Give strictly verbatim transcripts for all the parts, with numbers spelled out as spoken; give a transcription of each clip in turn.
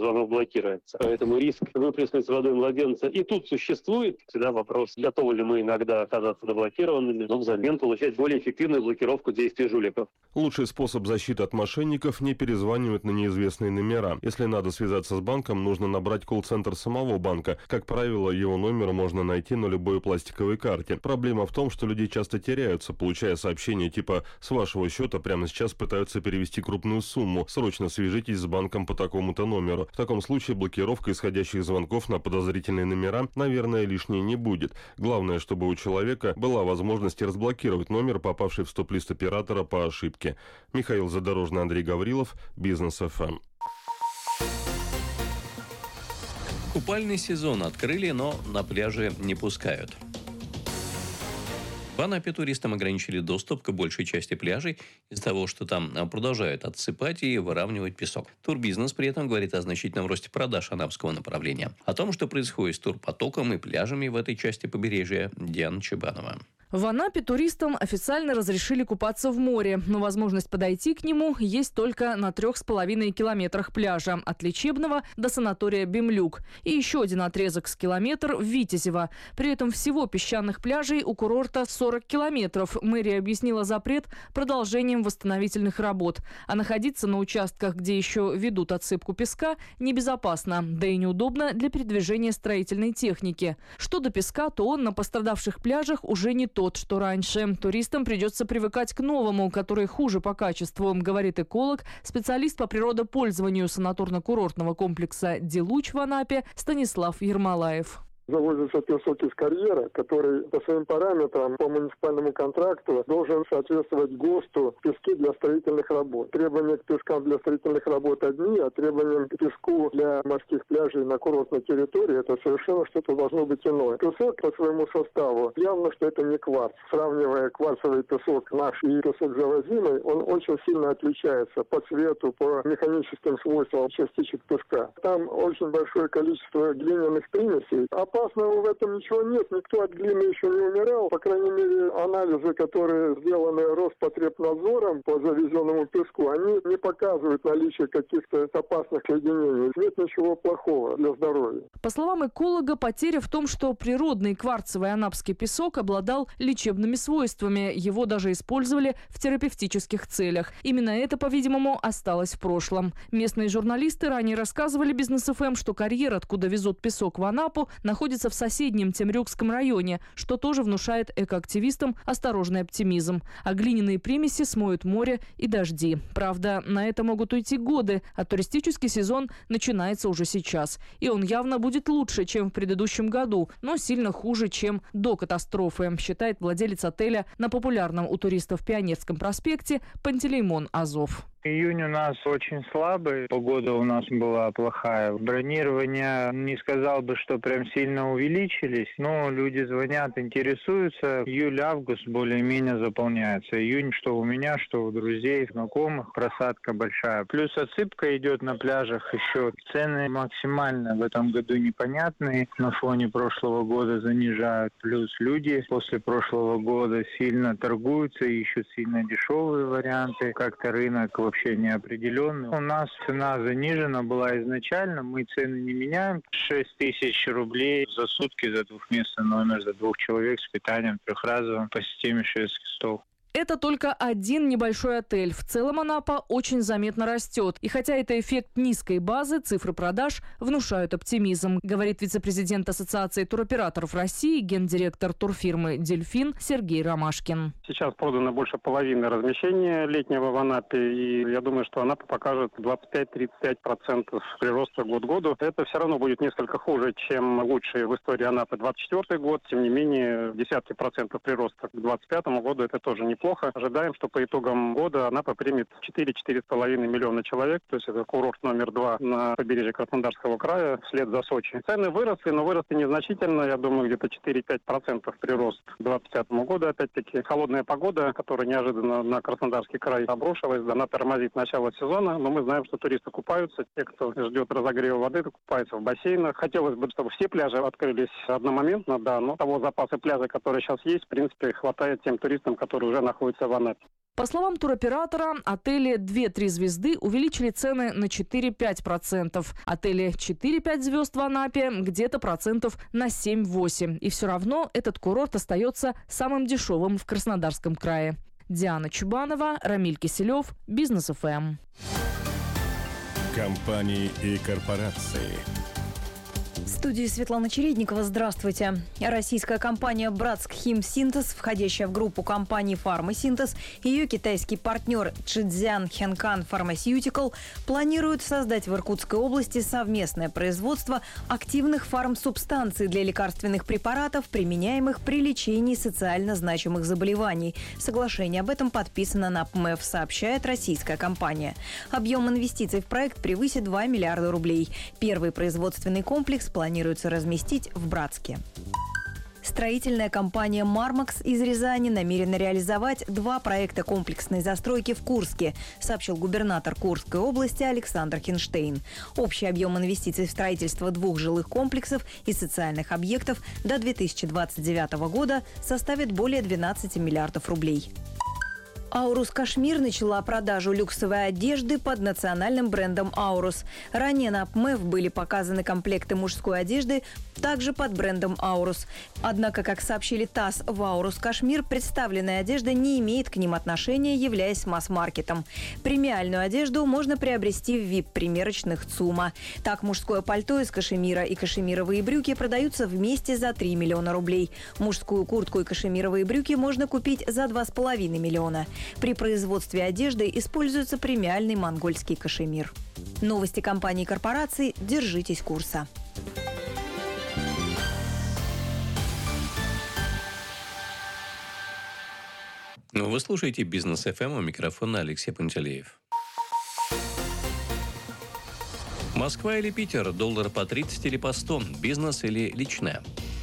звонок блокируется. Поэтому риск выплеснуть с водой младенца и тут существует. Всегда вопрос, готовы ли мы иногда оказаться заблокированными, но взамен получать более эффективную блокировку действий жуликов. Лучший способ защиты от мошенников – не перезванивать на неизвестные номера. Если надо связаться с банком, нужно набрать колл-центр самого банка. Как правило, его номер можно найти на любой пластиковой карте. Проблема в том, что люди часто теряются, получая сообщения типа «С вашего счета прямо сейчас пытаются перевести крупную сумму. Срочно свяжитесь с банком по такому-то номеру». В таком случае блокировка исходящих звонков на подозрительные номера, наверное, лишней не будет. Главное, чтобы у человека была возможность разблокировать номер, попавший в стоп-лист оператора по ошибке. Михаил Задорожный, Андрей Гаврилов, Бизнес эф эм. Купальный сезон открыли, но на пляже не пускают. В Анапе туристам ограничили доступ к большей части пляжей из-за того, что там продолжают отсыпать и выравнивать песок. Турбизнес при этом говорит о значительном росте продаж анапского направления. О том, что происходит с турпотоком и пляжами в этой части побережья, Диана Чебанова. В Анапе туристам официально разрешили купаться в море, но возможность подойти к нему есть только на трех с половиной километрах пляжа, от Лечебного до санатория Бемлюк. И еще один отрезок с километр в Витязево. При этом всего песчаных пляжей у курорта сорок километров. Мэрия объяснила запрет продолжением восстановительных работ. А находиться на участках, где еще ведут отсыпку песка, небезопасно, да и неудобно для передвижения строительной техники. Что до песка, то он на пострадавших пляжах уже не тот, что раньше. Туристам придется привыкать к новому, который хуже по качеству, говорит эколог, специалист по природопользованию санаторно-курортного комплекса «Делуч» в Анапе Станислав Ермолаев. Завозится песок из карьера, который по своим параметрам, по муниципальному контракту, должен соответствовать ГОСТу пески для строительных работ. Требования к пескам для строительных работ одни, а требования к песку для морских пляжей на курортной территории это совершенно что-то должно быть иное. Песок по своему составу явно, что это не кварц. Сравнивая кварцевый песок наш и песок завозимый, он очень сильно отличается по цвету, по механическим свойствам частичек песка. Там очень большое количество глиняных примесей. Опасного в этом ничего нет, никто от глины еще не умирал. По крайней мере, анализы, которые сделаны Роспотребнадзором по завезенному песку, они не показывают наличие каких-то опасных соединений. Нет ничего плохого для здоровья. По словам эколога, потеря в том, что природный кварцевый анапский песок обладал лечебными свойствами. Его даже использовали в терапевтических целях. Именно это, по-видимому, осталось в прошлом. Местные журналисты ранее рассказывали Бизнес эф эм, что карьер, откуда везут песок в Анапу, находится в соседнем Темрюкском районе, что тоже внушает экоактивистам осторожный оптимизм. А глиняные примеси смоют море и дожди. Правда, на это могут уйти годы, а туристический сезон начинается уже сейчас. И он явно будет лучше, чем в предыдущем году, но сильно хуже, чем до катастрофы, считает владелец отеля на популярном у туристов Пионерском проспекте Пантелеймон Азов. Июнь у нас очень слабый, погода у нас была плохая. Бронирования не сказал бы, что прям сильно увеличились, но люди звонят, интересуются. Июль-август более-менее заполняется. Июнь, что у меня, что у друзей, знакомых, просадка большая. Плюс отсыпка идет на пляжах еще. Цены максимально в этом году непонятные. На фоне прошлого года занижают. Плюс люди после прошлого года сильно торгуются, ищут сильно дешевые варианты. Как-то рынок вообще неопределенный. У нас цена занижена была изначально, мы цены не меняем. шесть тысяч рублей за сутки за двухместный номер, за двух человек с питанием трехразовым по системе шведский стол. Это только один небольшой отель. В целом Анапа очень заметно растет. И хотя это эффект низкой базы, цифры продаж внушают оптимизм, говорит вице-президент Ассоциации туроператоров России, гендиректор турфирмы «Дельфин» Сергей Ромашкин. Сейчас продано больше половины размещения летнего в Анапе. И я думаю, что Анапа покажет двадцать пять - тридцать пять процентов прироста год к году. Это все равно будет несколько хуже, чем лучший в истории Анапы двадцать четвёртый год. Тем не менее, десятки процентов прироста к двадцать пятому году это тоже неплохо. Ожидаем, что по итогам года Анапа примет четыре - четыре с половиной миллиона человек. То есть это курорт номер два на побережье Краснодарского края, вслед за Сочи. Цены выросли, но выросли незначительно. Я думаю, где-то четыре - пять процентов прирост к двадцать пятому году. Опять-таки, холодная погода, которая неожиданно на Краснодарский край обрушилась, она тормозит начало сезона. Но мы знаем, что туристы купаются. Те, кто ждет разогрева воды, купаются в бассейнах. Хотелось бы, чтобы все пляжи открылись одномоментно, да, но того запаса пляжа, который сейчас есть, в принципе, хватает тем туристам, которые уже находится в Анапе. По словам туроператора, отели две-три звезды увеличили цены на четыре-пять процентов. Отели четыре-пять звезд в Анапе где-то процентов на семь-восемь. И все равно этот курорт остается самым дешевым в Краснодарском крае. Диана Чубанова, Рамиль Киселев, Бизнес эф эм. Компании и корпорации. В студии Светлана Чередникова. Здравствуйте. Российская компания Братск-Химсинтез, входящая в группу компаний Фармасинтез, и ее китайский партнер Чжэцзян Хэнкан Pharmaceutical планируют создать в Иркутской области совместное производство активных фармсубстанций для лекарственных препаратов, применяемых при лечении социально значимых заболеваний. Соглашение об этом подписано на ПМЭФ, сообщает российская компания. Объем инвестиций в проект превысит два миллиарда рублей. Первый производственный комплекс планируется разместить в Братске. Строительная компания «Мармакс» из Рязани намерена реализовать два проекта комплексной застройки в Курске, сообщил губернатор Курской области Александр Хинштейн. Общий объем инвестиций в строительство двух жилых комплексов и социальных объектов до две тысячи двадцать девятого года составит более двенадцати миллиардов рублей. Аурус Кашмир начала продажу люксовой одежды под национальным брендом Аурус. Ранее на ПМЭФ были показаны комплекты мужской одежды также под брендом Аурус. Однако, как сообщили ТАСС, в Аурус Кашмир представленная одежда не имеет к ним отношения, являясь масс-маркетом. Премиальную одежду можно приобрести в ви ай пи-примерочных ЦУМа. Так, мужское пальто из кашемира и кашемировые брюки продаются вместе за три миллиона рублей. Мужскую куртку и кашемировые брюки можно купить за два с половиной миллиона. При производстве одежды используется премиальный монгольский кашемир. Новости компаний и корпораций. Держитесь курса. Вы слушаете Бизнес эф эм, у микрофона Алексей Пантелеев. Москва или Питер? Доллар по тридцать или по сто? Бизнес или личное?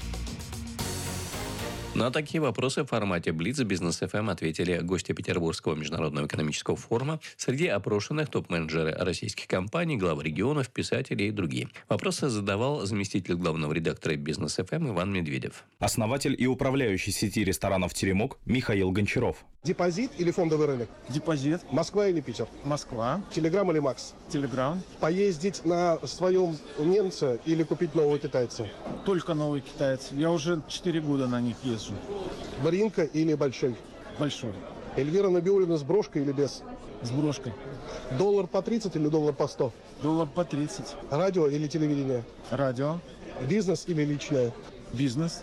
На такие вопросы в формате Блиц Бизнес эф эм ответили гости Петербургского международного экономического форума. Среди опрошенных топ-менеджеры российских компаний, главы регионов, писатели и другие. Вопросы задавал заместитель главного редактора Бизнес эф эм Иван Медведев. Основатель и управляющий сети ресторанов «Теремок» Михаил Гончаров. Депозит или фондовый рынок? Депозит. Москва или Питер? Москва. Телеграм или Макс? Телеграм. Поездить на своем немце или купить нового китайца? Только новый китаец. Я уже четыре года на них езжу. Баринка или Большой? Большой. Эльвира Набиуллина с брошкой или без? С брошкой. Доллар по тридцать или доллар по сто? Доллар по тридцать. Радио или телевидение? Радио. Бизнес или личное? Бизнес.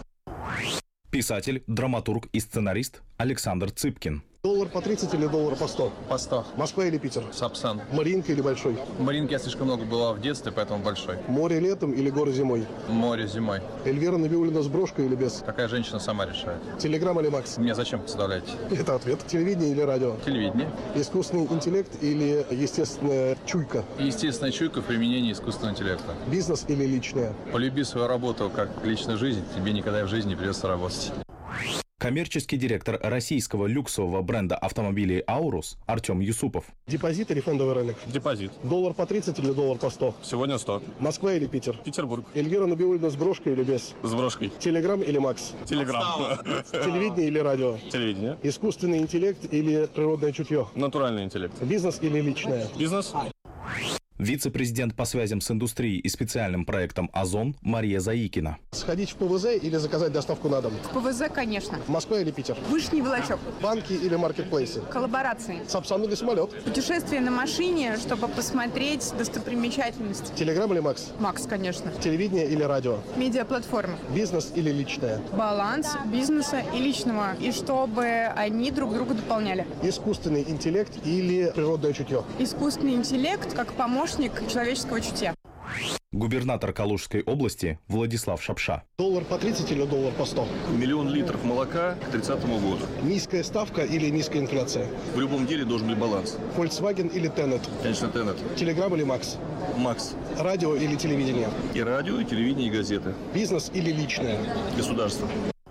Писатель, драматург и сценарист Александр Цыпкин. Доллар по тридцать или доллар по сто? По сто. Москва или Питер? Сапсан. Маринка или Большой? Маринки я слишком много была в детстве, поэтому Большой. Море летом или горы зимой? Море зимой. Эльвира Набиуллина с брошкой или без? Какая женщина сама решает. Телеграм или Макс? Меня зачем представляете? Это ответ. Телевидение или радио? Телевидение. Искусственный интеллект или естественная чуйка? Естественная чуйка в применении искусственного интеллекта. Бизнес или личное? Полюби свою работу как личную жизнь, тебе никогда в жизни не придется работать. Коммерческий директор российского люксового бренда автомобилей «Аурус» Артем Юсупов. Депозит или фондовый рынок? Депозит. Доллар по тридцать или доллар по сто? Сегодня сто. Москва или Питер? Петербург. Эльвира Набиуллина с брошкой или без? С брошкой. Телеграм или Макс? Телеграм. Телевидение или радио? Телевидение. Искусственный интеллект или природное чутье? Натуральный интеллект. Бизнес или личное? Бизнес. Вице-президент по связям с индустрией и специальным проектом «Озон» Мария Заикина. Сходить в ПВЗ или заказать доставку на дом? В ПВЗ, конечно. Москва или Питер? Вышний Волочок. Банки или маркетплейсы? Коллаборации. Сапсан или самолет? Путешествие на машине, чтобы посмотреть достопримечательности. Телеграм или Макс? Макс, конечно. Телевидение или радио? Медиаплатформа. Бизнес или личное? Баланс бизнеса и личного. И чтобы они друг друга дополняли. Искусственный интеллект или природное чутье? Искусственный интеллект как помощник человеческого чутья. Губернатор Калужской области Владислав Шапша. Доллар по тридцать или доллар по сто? Миллион литров молока к тридцатому году. Низкая ставка или низкая инфляция? В любом деле должен быть баланс. Volkswagen или Tenet? Конечно, Tenet. Телеграм или Макс? Макс. Радио или телевидение? И радио, и телевидение, и газеты. Бизнес или личное? Государство.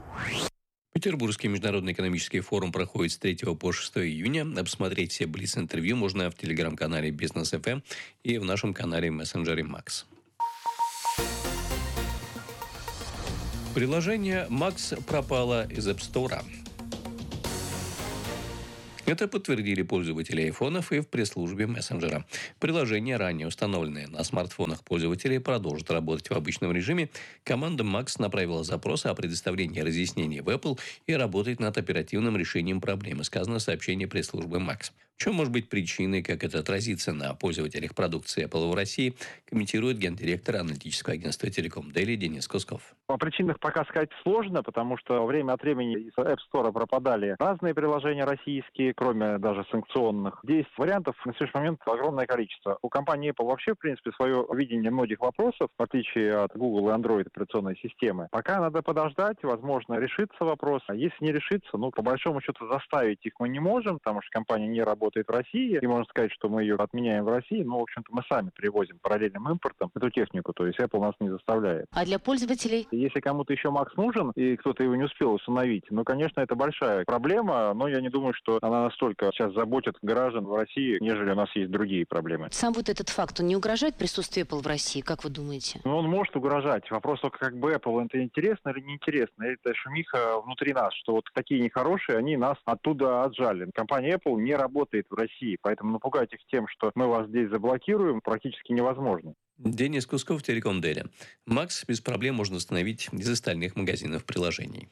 Петербургский международный экономический форум проходит с третьего по шестое июня. Посмотреть все блиц-интервью можно в телеграм-канале Бизнес эф эм и в нашем канале мессенджере Макс. Приложение Макс пропало из App Store. Это подтвердили пользователи айфонов и в пресс-службе мессенджера. Приложение, ранее установленное на смартфонах пользователей, продолжит работать в обычном режиме. Команда Макс направила запрос о предоставлении разъяснений в Apple и работает над оперативным решением проблемы, сказано в сообщении пресс-службы Макс. В чем может быть причиной, как это отразится на пользователях продукции Apple в России, комментирует гендиректор аналитического агентства Telecom Daily Денис Кусков. О причинах пока сказать сложно, потому что время от времени из App Store пропадали разные приложения российские, кроме даже санкционных. Здесь вариантов на сегодняшний момент огромное количество. У компании Apple вообще, в принципе, свое видение многих вопросов, в отличие от Google и Android операционной системы. Пока надо подождать, возможно, решится вопрос. А если не решится, ну, по большому счету, заставить их мы не можем, потому что компания не работает в России, и можно сказать, что мы ее отменяем в России, но, в общем-то, мы сами привозим параллельным импортом эту технику, то есть Apple нас не заставляет. А для пользователей? Если кому-то еще Max нужен, и кто-то его не успел установить, ну, конечно, это большая проблема, но я не думаю, что она настолько сейчас заботит граждан в России, нежели у нас есть другие проблемы. Сам вот этот факт, он не угрожает присутствию Apple в России, как вы думаете? Ну, он может угрожать. Вопрос только, как бы Apple это интересно или неинтересно. Это шумиха внутри нас, что вот такие нехорошие, они нас оттуда отжали. Компания Apple не работает в России, поэтому напугать их тем, что мы вас здесь заблокируем, практически невозможно. Денис Кусков, Telecom Daily. Макс без проблем можно установить из остальных магазинов приложений.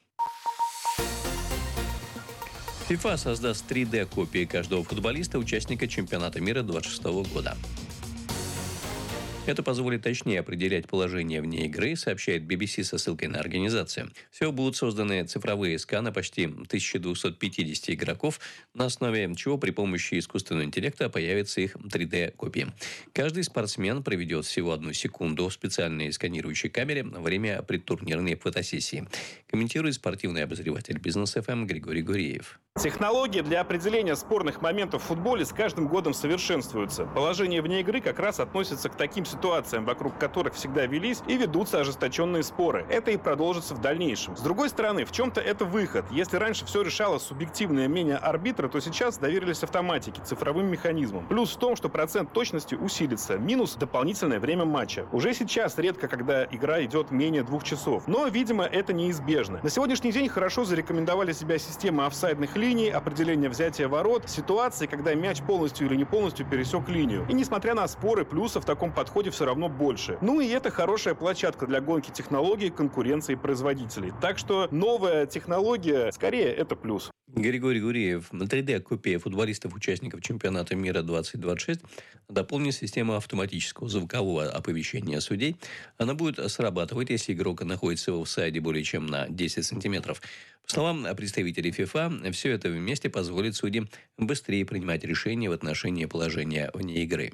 FIFA создаст три дэ-копии каждого футболиста, участника чемпионата мира двадцать шестого года. Это позволит точнее определять положение вне игры, сообщает би би си со ссылкой на организацию. Всего будут созданы цифровые сканы почти тысяча двести пятьдесят игроков, на основе чего при помощи искусственного интеллекта появятся их три дэ-копии. Каждый спортсмен проведет всего одну секунду в специальной сканирующей камере во время предтурнирной фотосессии, комментирует спортивный обозреватель Бизнес эф эм Григорий Гуреев. Технологии для определения спорных моментов в футболе с каждым годом совершенствуются. Положение вне игры как раз относится к таким ситуациям, вокруг которых всегда велись и ведутся ожесточенные споры. Это и продолжится в дальнейшем. С другой стороны, в чем-то это выход. Если раньше все решало субъективное мнение арбитра, то сейчас доверились автоматике, цифровым механизмам. Плюс в том, что процент точности усилится. Минус — дополнительное время матча. Уже сейчас редко, когда игра идет менее двух часов. Но, видимо, это неизбежно. На сегодняшний день хорошо зарекомендовали себя системы офсайдных линий, определение взятия ворот, ситуации, когда мяч полностью или не полностью пересек линию. И несмотря на споры, плюсов в таком подходе все равно больше. Ну и это хорошая площадка для гонки технологий, конкуренции производителей. Так что новая технология, скорее, это плюс. Григорий Гуреев. три дэ-копия футболистов-участников чемпионата мира двадцать двадцать шесть дополнит систему автоматического звукового оповещения судей. Она будет срабатывать, если игрок находится в офсайде более чем на десять сантиметров. По словам представителей FIFA, все это вместе позволит судьям быстрее принимать решения в отношении положения вне игры.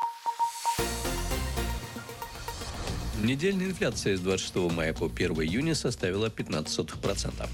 Недельная инфляция с двадцать шестого мая по первого июня составила пятнадцать процентов.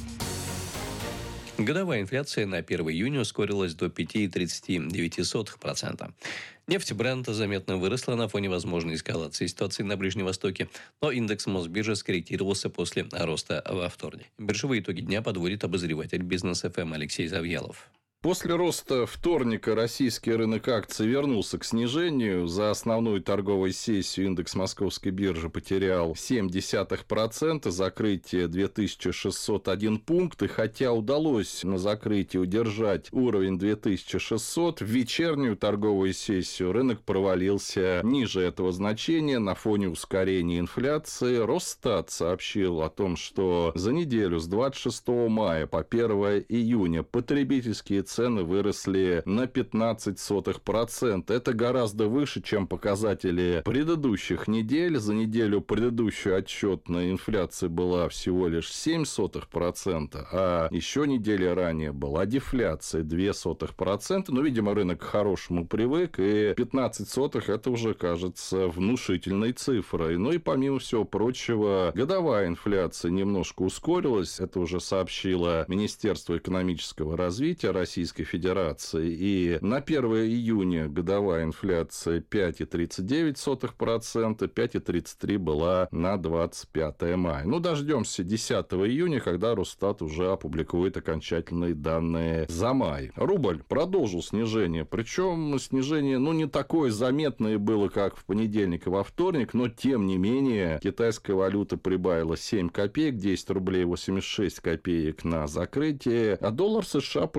Годовая инфляция на первого июня ускорилась до пять целых тридцать девять сотых процента. Нефть Брента заметно выросла на фоне возможной эскалации ситуации на Ближнем Востоке, но индекс Мосбиржи скорректировался после роста во вторник. Биржевые итоги дня подводит обозреватель Бизнес эф эм Алексей Завьялов. После роста вторника российский рынок акций вернулся к снижению. За основную торговую сессию индекс Московской биржи потерял семь десятых процента, закрытие две тысячи шестьсот один пункт. И хотя удалось на закрытии удержать уровень две тысячи шестьсот, в вечернюю торговую сессию рынок провалился ниже этого значения на фоне ускорения инфляции. Росстат сообщил о том, что за неделю с двадцать шестого мая по первого июня потребительские цены цены выросли на пятнадцать сотых процента. Это гораздо выше, чем показатели предыдущих недель. За неделю предыдущую отчетная инфляция была всего лишь семь сотых процента, а еще неделю ранее была дефляция два сотых процента. Но, видимо, рынок к хорошему привык, и пятнадцать сотых это уже кажется внушительной цифрой. Ну и помимо всего прочего, годовая инфляция немножко ускорилась. Это уже сообщило Министерство экономического развития Российской Федерации. И на первого июня годовая инфляция пять целых тридцать девять сотых процента, пять целых тридцать три процента была на двадцать пятого мая. Ну, дождемся десятого июня, когда Росстат уже опубликует окончательные данные за май. Рубль продолжил снижение, причем снижение, ну, не такое заметное было, как в понедельник и во вторник, но, тем не менее, китайская валюта прибавила семь копеек, десять рублей восемьдесят шесть копеек на закрытие, а доллар США протестировал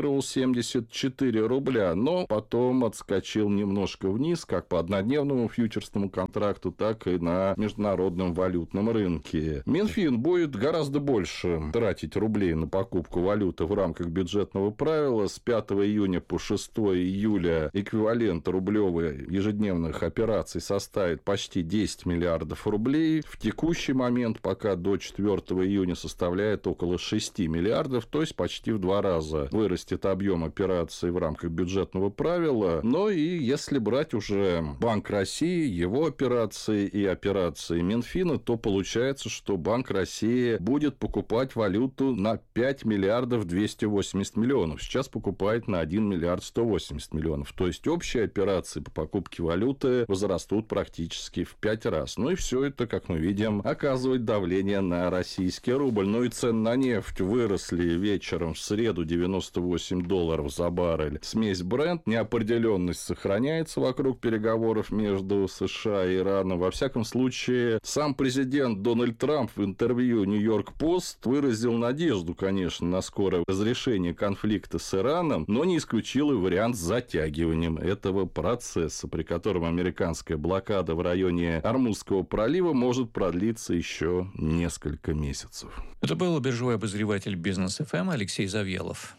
фиксировал семьдесят четыре рубля, но потом отскочил немножко вниз, как по однодневному фьючерсному контракту, так и на международном валютном рынке. Минфин будет гораздо больше тратить рублей на покупку валюты в рамках бюджетного правила. С пятого июня по шестого июля эквивалент рублевой ежедневных операций составит почти десять миллиардов рублей. В текущий момент пока до четвёртого июня составляет около шести миллиардов, то есть почти в два раза вырастет объем операций в рамках бюджетного правила. Но и если брать уже Банк России, его операции и операции Минфина, то получается, что Банк России будет покупать валюту на пять миллиардов двести восемьдесят миллионов. Сейчас покупает на один миллиард сто восемьдесят миллионов. То есть общие операции по покупке валюты возрастут практически в пять раз. Ну и все это, как мы видим, оказывает давление на российский рубль. Ну и цены на нефть выросли вечером в среду девяносто восемь долларов за баррель. Смесь Brent, неопределенность сохраняется вокруг переговоров между США и Ираном. Во всяком случае, сам президент Дональд Трамп в интервью Нью-Йорк Пост выразил надежду, конечно, на скорое разрешение конфликта с Ираном, но не исключил и вариант с затягиванием этого процесса, при котором американская блокада в районе Ормузского пролива может продлиться еще несколько месяцев. Это был биржевой обозреватель Бизнес эф эм Алексей Завьялов.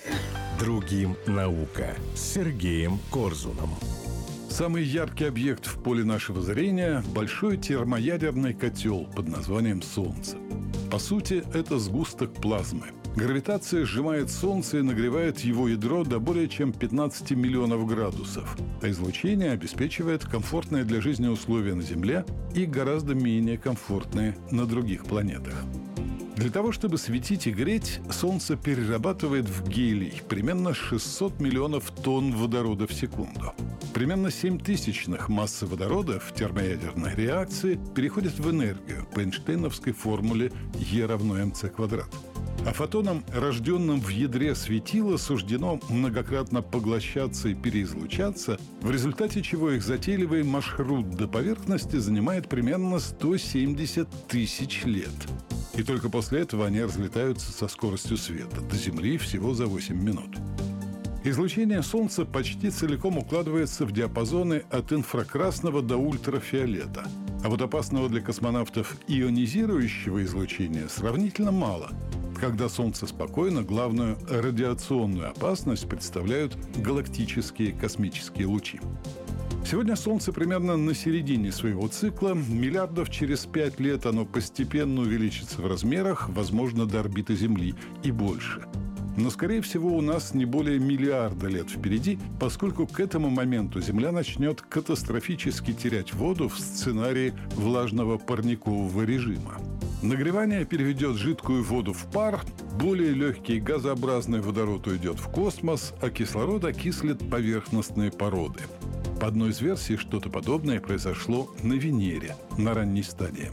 Другим наука с Сергеем Корзуном. Самый яркий объект в поле нашего зрения – большой термоядерный котел под названием Солнце. По сути, это сгусток плазмы. Гравитация сжимает Солнце и нагревает его ядро до более чем пятнадцати миллионов градусов, а излучение обеспечивает комфортные для жизни условия на Земле и гораздо менее комфортные на других планетах. Для того, чтобы светить и греть, Солнце перерабатывает в гелий примерно шестьсот миллионов тонн водорода в секунду. Примерно семь тысячных массы водорода в термоядерной реакции переходит в энергию по Эйнштейновской формуле Е равно эм цэ квадрат. А фотонам, рожденным в ядре светила, суждено многократно поглощаться и переизлучаться, в результате чего их затейливый маршрут до поверхности занимает примерно сто семьдесят тысяч лет. И только после этого они разлетаются со скоростью света до Земли всего за восемь минут. Излучение Солнца почти целиком укладывается в диапазоны от инфракрасного до ультрафиолета, а вот опасного для космонавтов ионизирующего излучения сравнительно мало. Когда Солнце спокойно, главную радиационную опасность представляют галактические космические лучи. Сегодня Солнце примерно на середине своего цикла. Миллиардов через пять лет оно постепенно увеличится в размерах, возможно, до орбиты Земли и больше. Но, скорее всего, у нас не более миллиарда лет впереди, поскольку к этому моменту Земля начнет катастрофически терять воду в сценарии влажного парникового режима. Нагревание переведет жидкую воду в пар, более легкий газообразный водород уйдет в космос, а кислород окислит поверхностные породы. По одной из версий, что-то подобное произошло на Венере на ранней стадии.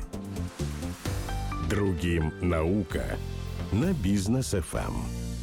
Другим наука на Бизнес эф эм.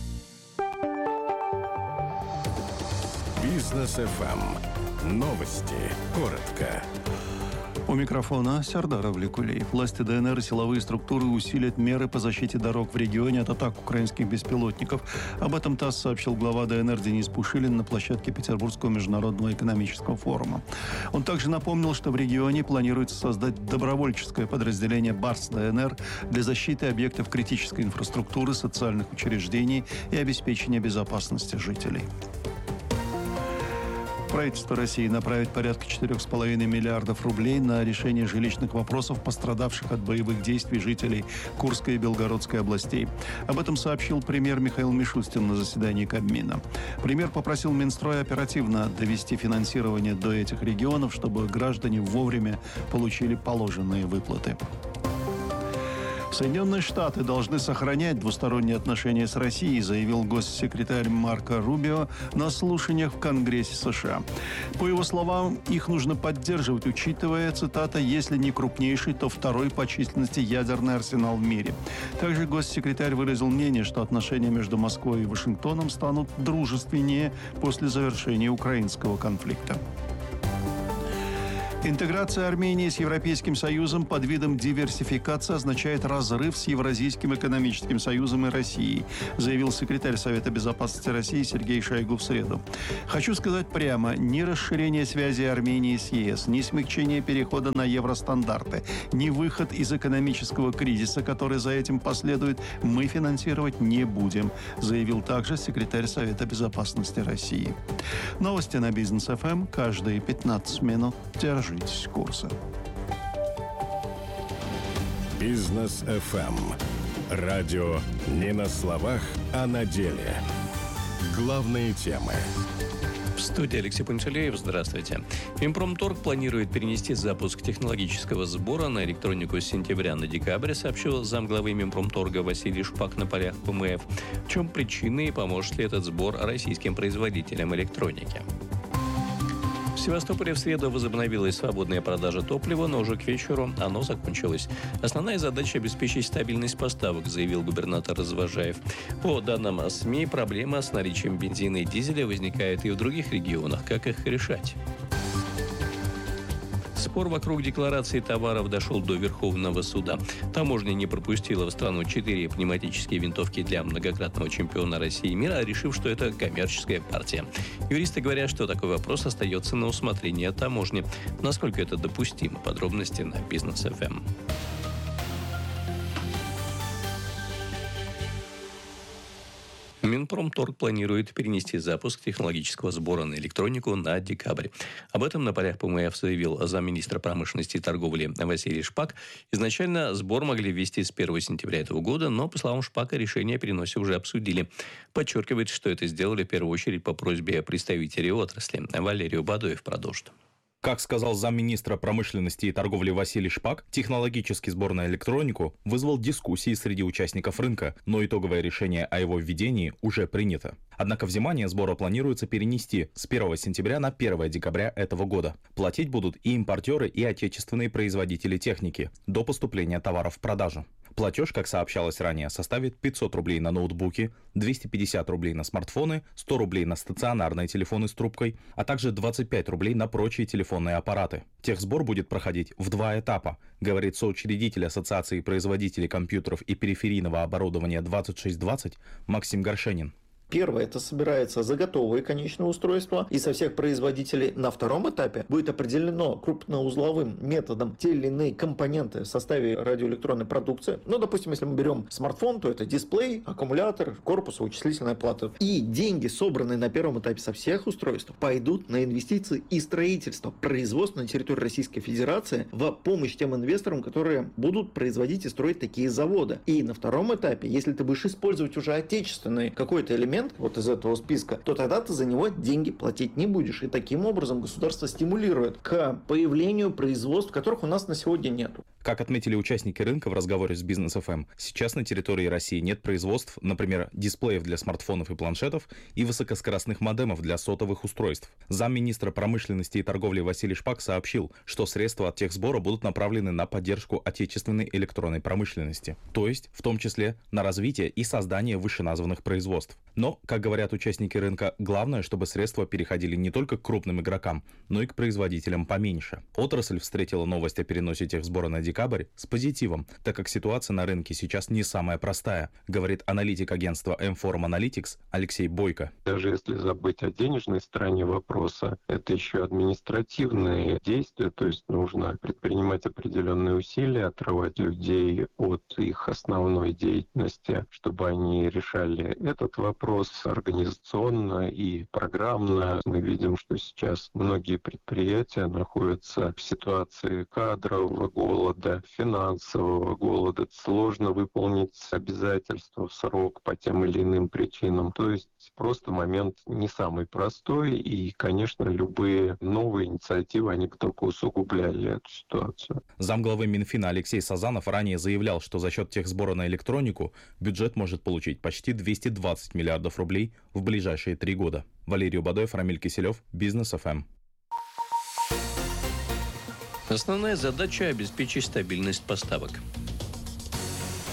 Бизнес эф эм. Новости. Коротко. У микрофона Сардар Авликулеев. Власти ДНР и силовые структуры усилят меры по защите дорог в регионе от атак украинских беспилотников. Об этом ТАСС сообщил глава ДНР Денис Пушилин на площадке Петербургского международного экономического форума. Он также напомнил, что в регионе планируется создать добровольческое подразделение БАРС ДНР для защиты объектов критической инфраструктуры, социальных учреждений и обеспечения безопасности жителей. Правительство России направит порядка четырёх с половиной миллиардов рублей на решение жилищных вопросов пострадавших от боевых действий жителей Курской и Белгородской областей. Об этом сообщил премьер Михаил Мишустин на заседании Кабмина. Премьер попросил Минстрой оперативно довести финансирование до этих регионов, чтобы граждане вовремя получили положенные выплаты. Соединенные Штаты должны сохранять двусторонние отношения с Россией, заявил госсекретарь Марко Рубио на слушаниях в Конгрессе США. По его словам, их нужно поддерживать, учитывая, цитата, «если не крупнейший, то второй по численности ядерный арсенал в мире». Также госсекретарь выразил мнение, что отношения между Москвой и Вашингтоном станут дружественнее после завершения украинского конфликта. Интеграция Армении с Европейским Союзом под видом диверсификации означает разрыв с Евразийским экономическим союзом и Россией, заявил секретарь Совета безопасности России Сергей Шойгу в среду. Хочу сказать прямо, ни расширение связи Армении с ЕС, ни смягчение перехода на евростандарты, ни выход из экономического кризиса, который за этим последует, мы финансировать не будем, заявил также секретарь Совета безопасности России. Новости на Бизнес эф эм каждые пятнадцать минут. Держитесь курса. Бизнес эф эм. Радио не на словах, а на деле. Главные темы. В студии Алексей Пантелеев. Здравствуйте. Минпромторг планирует перенести запуск технологического сбора на электронику с сентября на декабрь, сообщил замглавы Минпромторга Василий Шпак на полях пэ эм эф. В чем причины и поможет ли этот сбор российским производителям электроники? В Севастополе в среду возобновилась свободная продажа топлива, но уже к вечеру оно закончилось. Основная задача – обеспечить стабильность поставок, заявил губернатор Развожаев. По данным СМИ, проблема с наличием бензина и дизеля возникает и в других регионах. Как их решать? Спор вокруг декларации товаров дошел до Верховного суда. Таможня не пропустила в страну четыре пневматические винтовки для многократного чемпиона России и мира, решив, что это коммерческая партия. Юристы говорят, что такой вопрос остается на усмотрение таможни. Насколько это допустимо? Подробности на Бизнес эф эм. Минпромторг планирует перенести запуск технологического сбора на электронику на декабрь. Об этом на полях пэ эм эф заявил замминистра промышленности и торговли Василий Шпак. Изначально сбор могли ввести с первого сентября этого года, но, по словам Шпака, решение о переносе уже обсудили. Подчеркивает, что это сделали в первую очередь по просьбе представителей отрасли. Валерий Бадоев продолжит. Как сказал замминистра промышленности и торговли Василий Шпак, технологический сбор на электронику вызвал дискуссии среди участников рынка, но итоговое решение о его введении уже принято. Однако взимание сбора планируется перенести с первого сентября на первое декабря этого года. Платить будут и импортеры, и отечественные производители техники до поступления товаров в продажу. Платеж, как сообщалось ранее, составит пятьсот рублей на ноутбуки, двести пятьдесят рублей на смартфоны, сто рублей на стационарные телефоны с трубкой, а также двадцать пять рублей на прочие телефонные аппараты. Техсбор будет проходить в два этапа, говорит соучредитель Ассоциации производителей компьютеров и периферийного оборудования двадцать шесть двадцать Максим Горшенин. Первое, это собирается за готовые конечные устройства, и со всех производителей. На втором этапе будет определено крупноузловым методом те или иные компоненты в составе радиоэлектронной продукции. Ну, допустим, если мы берем смартфон, то это дисплей, аккумулятор, корпус, вычислительная плата. И деньги, собранные на первом этапе со всех устройств, пойдут на инвестиции и строительство производства на территории Российской Федерации в помощь тем инвесторам, которые будут производить и строить такие заводы. И на втором этапе, если ты будешь использовать уже отечественный какой-то элемент, вот из этого списка, то тогда ты за него деньги платить не будешь. И таким образом государство стимулирует к появлению производств, которых у нас на сегодня нет. Как отметили участники рынка в разговоре с Бизнес эф эм, сейчас на территории России нет производств, например, дисплеев для смартфонов и планшетов и высокоскоростных модемов для сотовых устройств. Замминистра промышленности и торговли Василий Шпак сообщил, что средства от техсбора будут направлены на поддержку отечественной электронной промышленности, то есть в том числе на развитие и создание вышеназванных производств. Но, как говорят участники рынка, главное, чтобы средства переходили не только к крупным игрокам, но и к производителям поменьше. Отрасль встретила новость о переносе техсбора на декабрь с позитивом, так как ситуация на рынке сейчас не самая простая, говорит аналитик агентства эм-Forum Analytics Алексей Бойко. Даже если забыть о денежной стороне вопроса, это еще административные действия, то есть нужно предпринимать определенные усилия, отрывать людей от их основной деятельности, чтобы они решали этот вопрос организационно и программно. Мы видим, что сейчас многие предприятия находятся в ситуации кадрового голода, финансового голода. Сложно выполнить обязательства в срок по тем или иным причинам. То есть просто момент не самый простой, и, конечно, любые новые инициативы, они только усугубляли эту ситуацию. Замглавы Минфина Алексей Сазанов ранее заявлял, что за счет техсбора на электронику бюджет может получить почти двести двадцать миллиардов рублей в ближайшие три года. Валерий Бадоев, Рамиль Киселев, Бизнес эф эм. Основная задача – обеспечить стабильность поставок.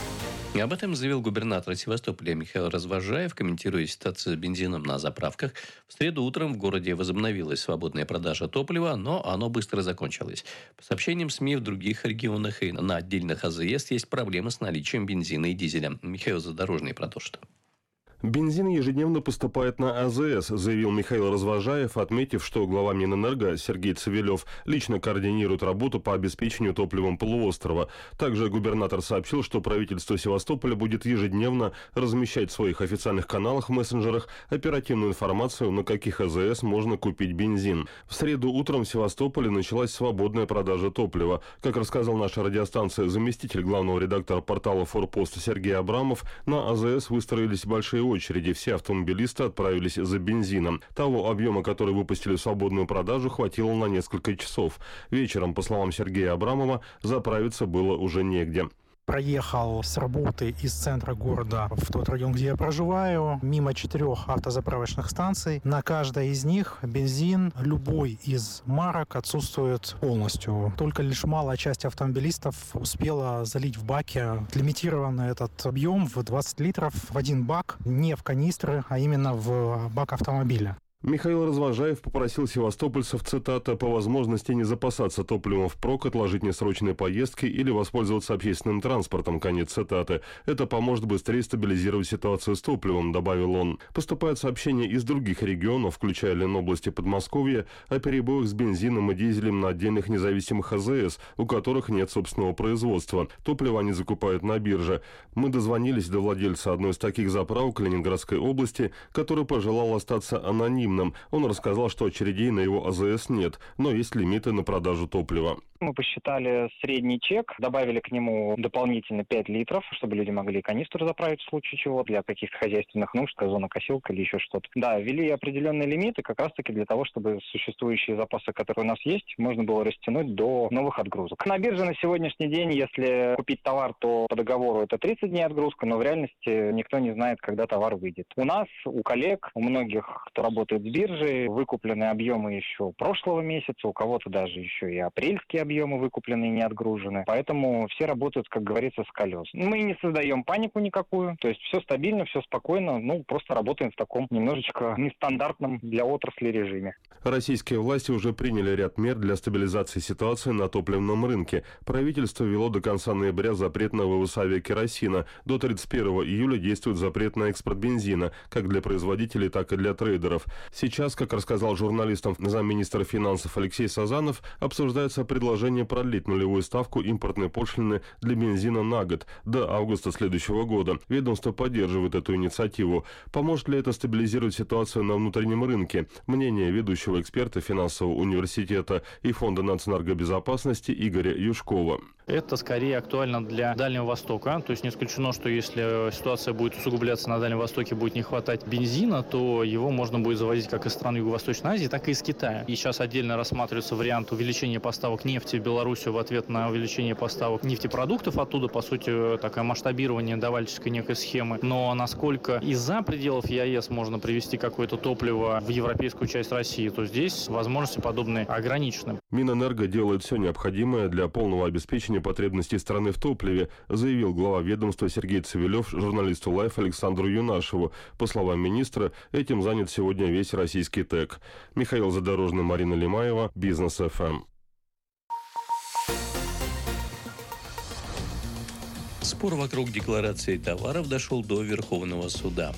И об этом заявил губернатор Севастополя Михаил Развозжаев, комментируя ситуацию с бензином на заправках. В среду утром в городе возобновилась свободная продажа топлива, но оно быстро закончилось. По сообщениям СМИ, в других регионах и на отдельных АЗС есть проблемы с наличием бензина и дизеля. Михаил Задорожный продолжит. Бензин ежедневно поступает на АЗС, заявил Михаил Развозжаев, отметив, что глава Минэнерго Сергей Цивилев лично координирует работу по обеспечению топливом полуострова. Также губернатор сообщил, что правительство Севастополя будет ежедневно размещать в своих официальных каналах в мессенджерах оперативную информацию, на каких АЗС можно купить бензин. В среду утром в Севастополе началась свободная продажа топлива. Как рассказал наша радиостанция заместитель главного редактора портала «Форпост» Сергей Абрамов, на АЗС выстроились большие очереди, все автомобилисты отправились за бензином. Того объема, который выпустили в свободную продажу, хватило на несколько часов. Вечером, по словам Сергея Абрамова, заправиться было уже негде. Проехал с работы из центра города в тот район, где я проживаю, мимо четырех автозаправочных станций. На каждой из них бензин любой из марок отсутствует полностью. Только лишь малая часть автомобилистов успела залить в баке лимитированный этот объем в двадцать литров в один бак, не в канистры, а именно в бак автомобиля. Михаил Развозжаев попросил севастопольцев, цитата, «по возможности не запасаться топливом впрок, отложить несрочные поездки или воспользоваться общественным транспортом», конец цитаты. «Это поможет быстрее стабилизировать ситуацию с топливом», добавил он. Поступают сообщения из других регионов, включая Ленобласть и Подмосковье, о перебоях с бензином и дизелем на отдельных независимых АЗС, у которых нет собственного производства. Топливо они закупают на бирже. Мы дозвонились до владельца одной из таких заправок Ленинградской области, который пожелал остаться анонимным. Он рассказал, что очередей на его АЗС нет, но есть лимиты на продажу топлива. Мы посчитали средний чек, добавили к нему дополнительно пять литров, чтобы люди могли канистру заправить в случае чего, для каких-то хозяйственных нужд, газонокосилка или еще что-то. Да, ввели определенные лимиты как раз-таки для того, чтобы существующие запасы, которые у нас есть, можно было растянуть до новых отгрузок. На бирже на сегодняшний день, если купить товар, то по договору это тридцать дней отгрузка, но в реальности никто не знает, когда товар выйдет. У нас, у коллег, у многих, кто работает с биржей, выкуплены объемы еще прошлого месяца, у кого-то даже еще и апрельские объемы выкуплены и не отгружены. Поэтому все работают, как говорится, с колес. Мы не создаем панику никакую, то есть все стабильно, все спокойно, ну просто работаем в таком немножечко нестандартном для отрасли режиме. Российские власти уже приняли ряд мер для стабилизации ситуации на топливном рынке. Правительство ввело до конца ноября запрет на вывоз авиакеросина. До тридцать первого июля действует запрет на экспорт бензина, как для производителей, так и для трейдеров. Сейчас, как рассказал журналистам замминистра финансов Алексей Сазанов, обсуждается предложение продлить нулевую ставку импортной пошлины для бензина на год, до августа следующего года. Ведомство поддерживает эту инициативу. Поможет ли это стабилизировать ситуацию на внутреннем рынке? Мнение ведущего эксперта финансового университета и Фонда национэнергобезопасности Игоря Юшкова. Это скорее актуально для Дальнего Востока. То есть не исключено, что если ситуация будет усугубляться на Дальнем Востоке, будет не хватать бензина, то его можно будет завозить как из стран Юго-Восточной Азии, так и из Китая. И сейчас отдельно рассматривается вариант увеличения поставок нефти в Белоруссию в ответ на увеличение поставок нефтепродуктов оттуда. По сути, такое масштабирование давальческой некой схемы. Но насколько из-за пределов ЕАЭС можно привезти какое-то топливо в европейскую часть России, то здесь возможности подобные ограничены. Минэнерго делает все необходимое для полного обеспечения потребностей страны в топливе, заявил глава ведомства Сергей Цивилев журналисту Лайф Александру Юнашеву. По словам министра, этим занят сегодня весь российский ТЭК. Михаил Задорожный, Марина Лимаева, Бизнес эф эм. Спор вокруг декларации товаров дошел до Верховного суда.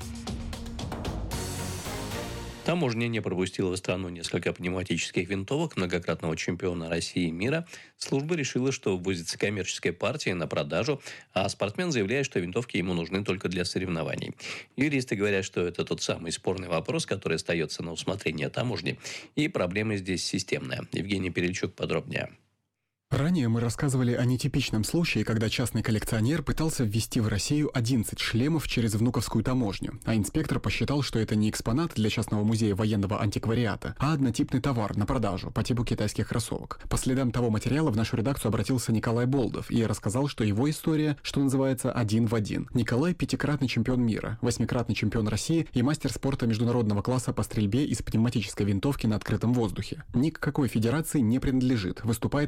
Таможня не пропустила в страну несколько пневматических винтовок многократного чемпиона России и мира. Служба решила, что ввозится коммерческая партия на продажу, а спортсмен заявляет, что винтовки ему нужны только для соревнований. Юристы говорят, что это тот самый спорный вопрос, который остается на усмотрение таможни. И проблема здесь системная. Евгений Перельчук подробнее. Ранее мы рассказывали о нетипичном случае, когда частный коллекционер пытался ввести в Россию одиннадцать шлемов через внуковскую таможню, а инспектор посчитал, что это не экспонат для частного музея военного антиквариата, а однотипный товар на продажу по типу китайских кроссовок. По следам того материала в нашу редакцию обратился Николай Болдов и рассказал, что его история, что называется, один в один. Николай – пятикратный чемпион мира, восьмикратный чемпион России и мастер спорта международного класса по стрельбе из пневматической винтовки на открытом воздухе. Ни к какой федерации не принадлежит, выступает на соревнованиях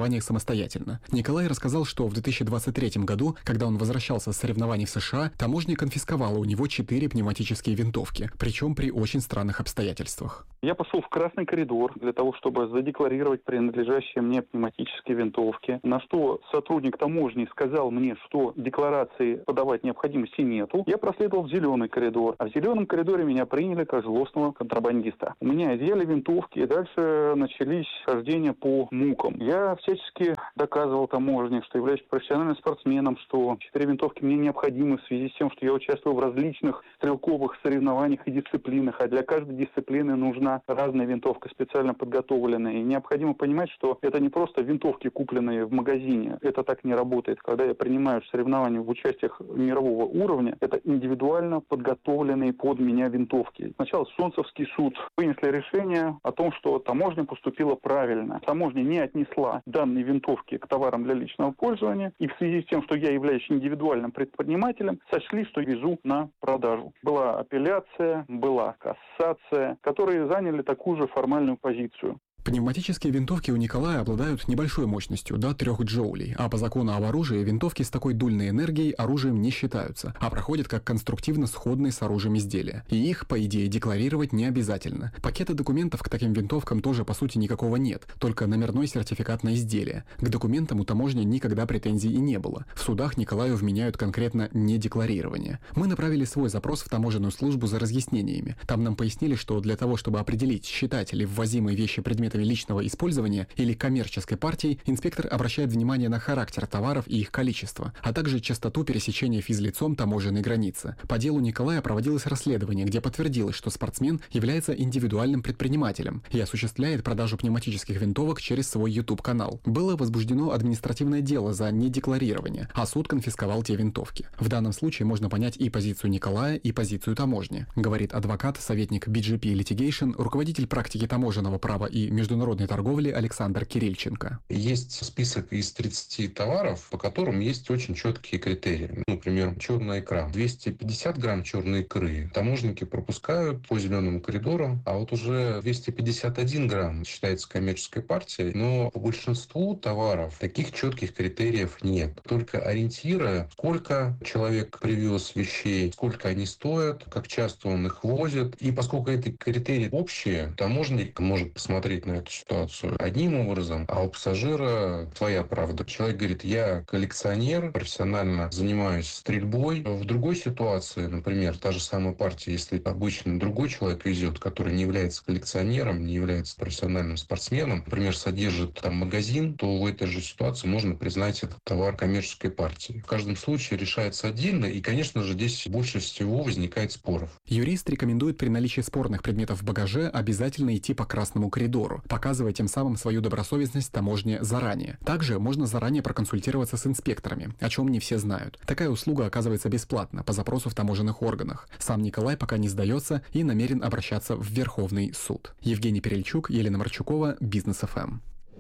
соревнованиях самостоятельно. Николай рассказал, что в две тысячи двадцать третьем году, когда он возвращался с соревнований в США, таможня конфисковала у него четыре пневматические винтовки, причем при очень странных обстоятельствах. Я пошел в красный коридор для того, чтобы задекларировать принадлежащие мне пневматические винтовки, на что сотрудник таможни сказал мне, что декларации подавать необходимости нету. Я проследовал в зеленый коридор, а в зеленом коридоре меня приняли как злостного контрабандиста. У меня изъяли винтовки, и дальше начались хождения по мукам. Я всячески доказывал таможне, что являюсь профессиональным спортсменом, что четыре винтовки мне необходимы в связи с тем, что я участвую в различных стрелковых соревнованиях и дисциплинах, а для каждой дисциплины нужна разная винтовка, специально подготовленная. И необходимо понимать, что это не просто винтовки, купленные в магазине. Это так не работает. Когда я принимаю соревнования в участиях мирового уровня, это индивидуально подготовленные под меня винтовки. Сначала Солнцевский суд вынесли решение о том, что таможня поступила правильно. Таможня не отнесла данные винтовки к товарам для личного пользования. И в связи с тем, что я являюсь индивидуальным предпринимателем, сочли, что везу на продажу. Была апелляция, была кассация, которые заняли такую же формальную позицию. Пневматические винтовки у Николая обладают небольшой мощностью, до трех джоулей, а по закону об оружии винтовки с такой дульной энергией оружием не считаются, а проходят как конструктивно сходные с оружием изделия. И их, по идее, декларировать не обязательно. Пакета документов к таким винтовкам тоже, по сути, никакого нет, только номерной сертификат на изделие. К документам у таможни никогда претензий и не было. В судах Николаю вменяют конкретно недекларирование. Мы направили свой запрос в таможенную службу за разъяснениями. Там нам пояснили, что для того, чтобы определить, считать ли ввозимые вещи предметами личного использования или коммерческой партией, инспектор обращает внимание на характер товаров и их количество, а также частоту пересечения физлицом таможенной границы. По делу Николая проводилось расследование, где подтвердилось, что спортсмен является индивидуальным предпринимателем и осуществляет продажу пневматических винтовок через свой YouTube-канал. Было возбуждено административное дело за недекларирование, а суд конфисковал те винтовки. В данном случае можно понять и позицию Николая, и позицию таможни, говорит адвокат, советник би джи пи Litigation, руководитель практики таможенного права и международной торговли Александр Кирильченко. Есть список из тридцати товаров, по которым есть очень четкие критерии. Например, черная икра. двести пятьдесят грамм черной икры таможенники пропускают по зеленому коридору, а вот уже двести пятьдесят один грамм считается коммерческой партией, но по большинству товаров таких четких критериев нет. Только ориентиры, сколько человек привез вещей, сколько они стоят, как часто он их возит. И поскольку эти критерии общие, таможенник может посмотреть на эту ситуацию одним образом, а у пассажира своя правда. Человек говорит, я коллекционер, профессионально занимаюсь стрельбой. В другой ситуации, например, та же самая партия, если обычно другой человек везет, который не является коллекционером, не является профессиональным спортсменом, например, содержит там магазин, то в этой же ситуации можно признать этот товар коммерческой партией. В каждом случае решается отдельно, и, конечно же, здесь больше всего возникает споров. Юрист рекомендует при наличии спорных предметов в багаже обязательно идти по красному коридору, показывая тем самым свою добросовестность таможне заранее. Также можно заранее проконсультироваться с инспекторами, о чем не все знают. Такая услуга оказывается бесплатно по запросу в таможенных органах. Сам Николай пока не сдается и намерен обращаться в Верховный суд. Евгений Перельчук, Елена Марчукова, Бизнес эф эм.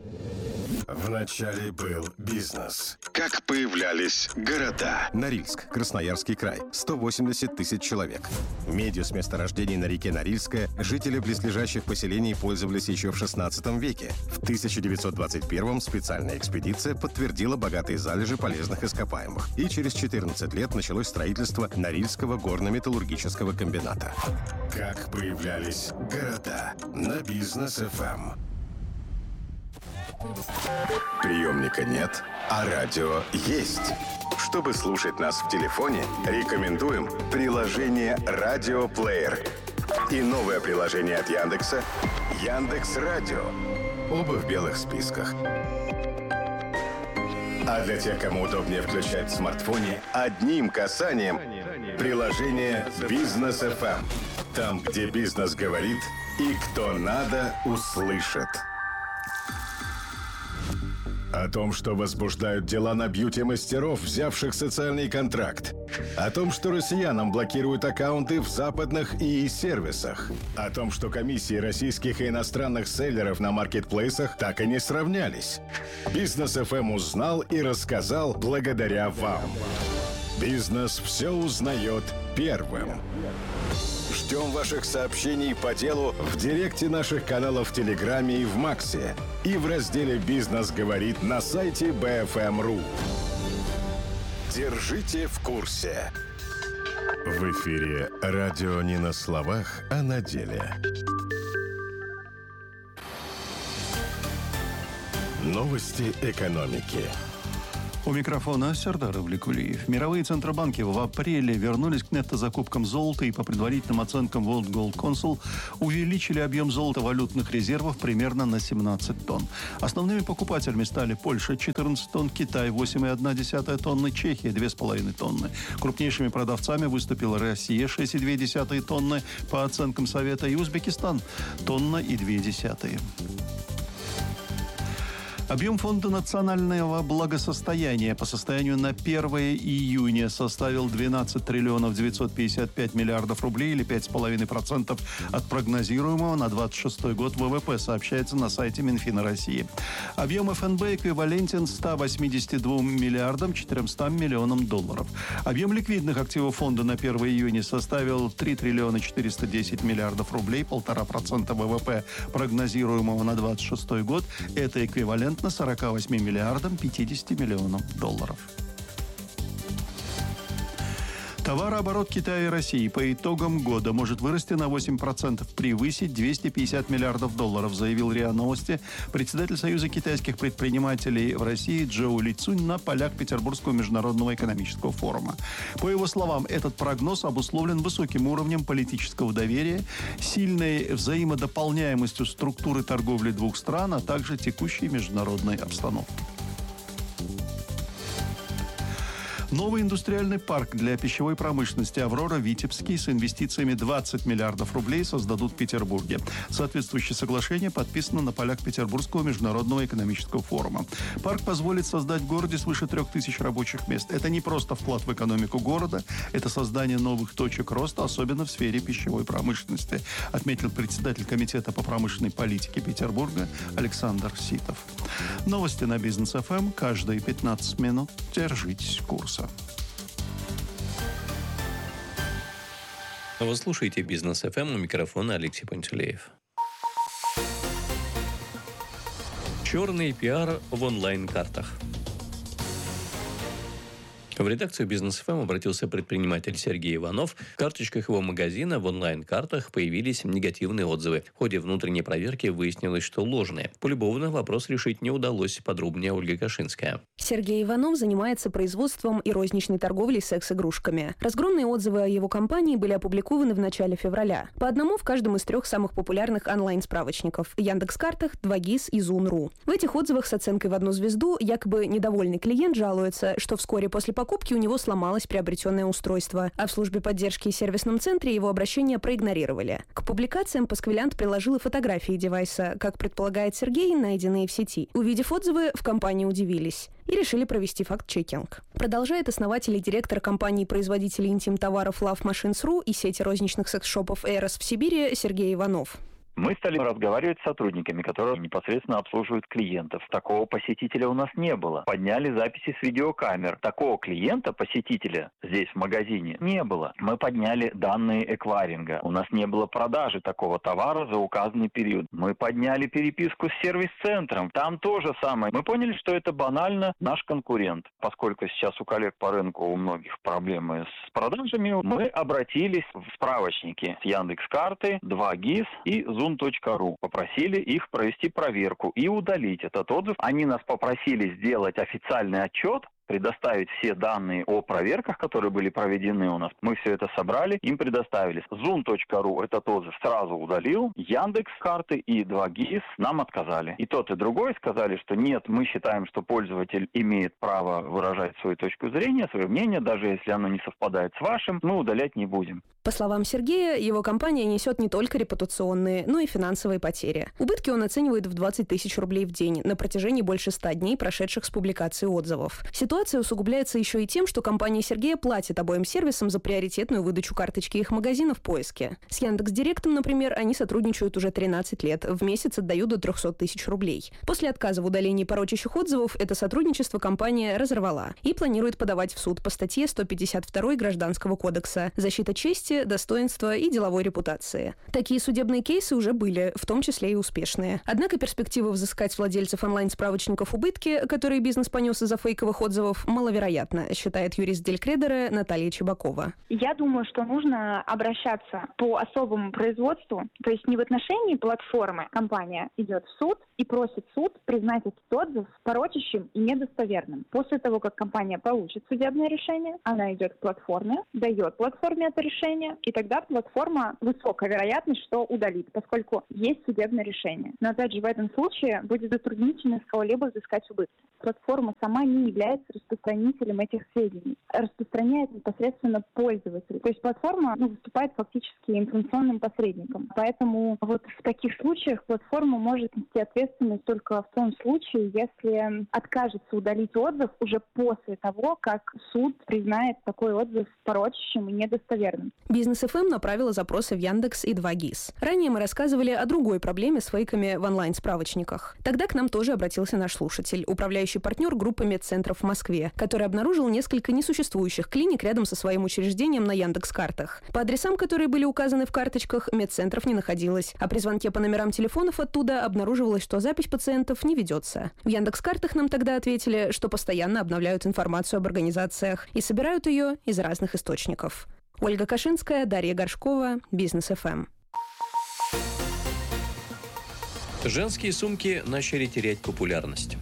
В начале был бизнес. Как появлялись города. Норильск, Красноярский край, сто восемьдесят тысяч человек. Медью с месторождений на реке Норильская жители близлежащих поселений пользовались еще в шестнадцатом веке. В тысяча девятьсот двадцать первом специальная экспедиция подтвердила богатые залежи полезных ископаемых. И через четырнадцать лет началось строительство Норильского горно-металлургического комбината. Как появлялись города. На Бизнес эф эм. Приемника нет, а радио есть. Чтобы слушать нас в телефоне, рекомендуем приложение «Радиоплеер» и новое приложение от Яндекса «Яндекс.Радио». Оба в белых списках. А для тех, кому удобнее включать в смартфоне, одним касанием приложение «Бизнес эф эм». Там, где бизнес говорит и кто надо, услышит. О том, что возбуждают дела на бьюти-мастеров, взявших социальный контракт. О том, что россиянам блокируют аккаунты в западных ИИ-сервисах. О том, что комиссии российских и иностранных селлеров на маркетплейсах так и не сравнялись. Бизнес эф эм узнал и рассказал благодаря вам. Бизнес все узнает первым. Ждем ваших сообщений по делу в директе наших каналов в Телеграме и в Максе. И в разделе «Бизнес говорит» на сайте би эф эм точка ру. Держите в курсе. В эфире радио не на словах, а на деле. Новости экономики. У микрофона Сардар Авликулиев. Мировые центробанки в апреле вернулись к нетто-закупкам золота и по предварительным оценкам World Gold Council увеличили объем золотовалютных резервов примерно на семнадцать тонн. Основными покупателями стали Польша четырнадцать тонн, Китай восемь целых одна десятая тонны, Чехия две с половиной тонны. Крупнейшими продавцами выступила Россия шесть целых две десятых тонны по оценкам Совета и Узбекистан тонна и две десятые. Объем фонда национального благосостояния по состоянию на первое июня составил двенадцать триллионов девятьсот пятьдесят пять миллиардов рублей или пять целых пять десятых процента от прогнозируемого на двадцать шестой год вэ вэ пэ, сообщается на сайте Минфина России. Объем эф эн бэ эквивалентен ста восьмидесяти двум миллиардам четырёмстам миллионам долларов. Объем ликвидных активов фонда на первое июня составил три триллиона четыреста десять миллиардов рублей, полтора процента вэ вэ пэ прогнозируемого на двадцать шестой год. Это эквивалент на сорока восьми миллиардам пятидесяти миллионов долларов. Товарооборот Китая и России по итогам года может вырасти на восемь процентов, превысить двести пятьдесят миллиардов долларов, заявил РИА Новости председатель Союза китайских предпринимателей в России Джоу Ли Цунь на полях Петербургского международного экономического форума. По его словам, этот прогноз обусловлен высоким уровнем политического доверия, сильной взаимодополняемостью структуры торговли двух стран, а также текущей международной обстановкой. Новый индустриальный парк для пищевой промышленности «Аврора» Витебский с инвестициями двадцать миллиардов рублей создадут в Петербурге. Соответствующее соглашение подписано на полях Петербургского международного экономического форума. Парк позволит создать в городе свыше трех тысяч рабочих мест. Это не просто вклад в экономику города, это создание новых точек роста, особенно в сфере пищевой промышленности, отметил председатель Комитета по промышленной политике Петербурга Александр Ситов. Новости на Бизнес эф эм каждые пятнадцать минут. Держитесь курса. Вы слушаете Бизнес эф эм, у микрофона Алексей Пантелеев. Черный пиар в онлайн-картах. В редакцию Бизнес эф эм обратился предприниматель Сергей Иванов. В карточках его магазина в онлайн-картах появились негативные отзывы. В ходе внутренней проверки выяснилось, что ложные. Полюбовно вопрос решить не удалось. Подробнее Ольга Кашинская. Сергей Иванов занимается производством и розничной торговлей секс-игрушками. Разгромные отзывы о его компании были опубликованы в начале февраля. По одному в каждом из трех самых популярных онлайн-справочников – Яндекс.Картах, два гис и Зун точка ру. В этих отзывах с оценкой в одну звезду якобы недовольный клиент жалуется, что вскоре после покупки покупки у него сломалось приобретенное устройство, а в службе поддержки и сервисном центре его обращение проигнорировали. К публикациям пасквилянт приложил и фотографии девайса, как предполагает Сергей, найденные в сети. Увидев отзывы, в компании удивились и решили провести факт-чекинг. Продолжает основатель и директор компании-производителей интим-товаров Love Machines точка ру и сети розничных секс-шопов Эрос в Сибири Сергей Иванов. Мы стали разговаривать с сотрудниками, которые непосредственно обслуживают клиентов. Такого посетителя у нас не было. Подняли записи с видеокамер. Такого клиента, посетителя, здесь в магазине не было. Мы подняли данные эквайринга. У нас не было продажи такого товара за указанный период. Мы подняли переписку с сервис-центром. Там то же самое. Мы поняли, что это банально наш конкурент. Поскольку сейчас у коллег по рынку у многих проблемы с продажами, мы обратились в справочники с Яндекс.Карты, два гис и Зун точка ру. Попросили их провести проверку и удалить этот отзыв. Они нас попросили сделать официальный отчет, предоставить все данные о проверках, которые были проведены у нас. Мы все это собрали, им предоставили. Зун точка ру этот отзыв сразу удалил. Яндекс.Карты и два гис нам отказали. И тот, и другой сказали, что нет, мы считаем, что пользователь имеет право выражать свою точку зрения, свое мнение, даже если оно не совпадает с вашим, мы удалять не будем. По словам Сергея, его компания несет не только репутационные, но и финансовые потери. Убытки он оценивает в двадцать тысяч рублей в день на протяжении больше ста дней, прошедших с публикации отзывов. Ситуация Ситуация усугубляется еще и тем, что компания Сергея платит обоим сервисам за приоритетную выдачу карточки их магазина в поиске. С Яндекс.Директом, например, они сотрудничают уже тринадцать лет, в месяц отдают до трехсот тысяч рублей. После отказа в удалении порочащих отзывов это сотрудничество компания разорвала и планирует подавать в суд по статье сто пятьдесят два Гражданского кодекса «Защита чести, достоинства и деловой репутации». Такие судебные кейсы уже были, в том числе и успешные. Однако перспектива взыскать владельцев онлайн-справочников убытки, которые бизнес понес из-за фейковых отзывов, маловероятна, считает юрист Делькредера Наталья Чебакова. Я думаю, что нужно обращаться по особому производству, то есть не в отношении платформы. Компания идет в суд и просит суд признать этот отзыв порочащим и недостоверным. После того, как компания получит судебное решение, она идет к платформе, дает платформе это решение, и тогда платформа высокая вероятность, что удалит, поскольку есть судебное решение. Но опять же, в этом случае будет затруднительно с кого-либо взыскать убытки. Платформа сама не является распространителем этих сведений. Распространяет непосредственно пользователь. То есть платформа ну, выступает фактически информационным посредником. Поэтому вот в таких случаях платформа может нести ответственность только в том случае, если откажется удалить отзыв уже после того, как суд признает такой отзыв порочащим и недостоверным. Бизнес эф эм направила запросы в Яндекс и два ГИС. Ранее мы рассказывали о другой проблеме с фейками в онлайн-справочниках. Тогда к нам тоже обратился наш слушатель, управляющий партнер группы медцентров в Москве, который обнаружил несколько несуществующих клиник рядом со своим учреждением на Яндекс.Картах. По адресам, которые были указаны в карточках, медцентров не находилось, а при звонке по номерам телефонов оттуда обнаруживалось, что запись пациентов не ведется. В Яндекс.Картах нам тогда ответили, что постоянно обновляют информацию об организациях и собирают ее из разных источников. Ольга Кашинская, Дарья Горшкова, Бизнес эф эм. Женские сумки начали терять популярность.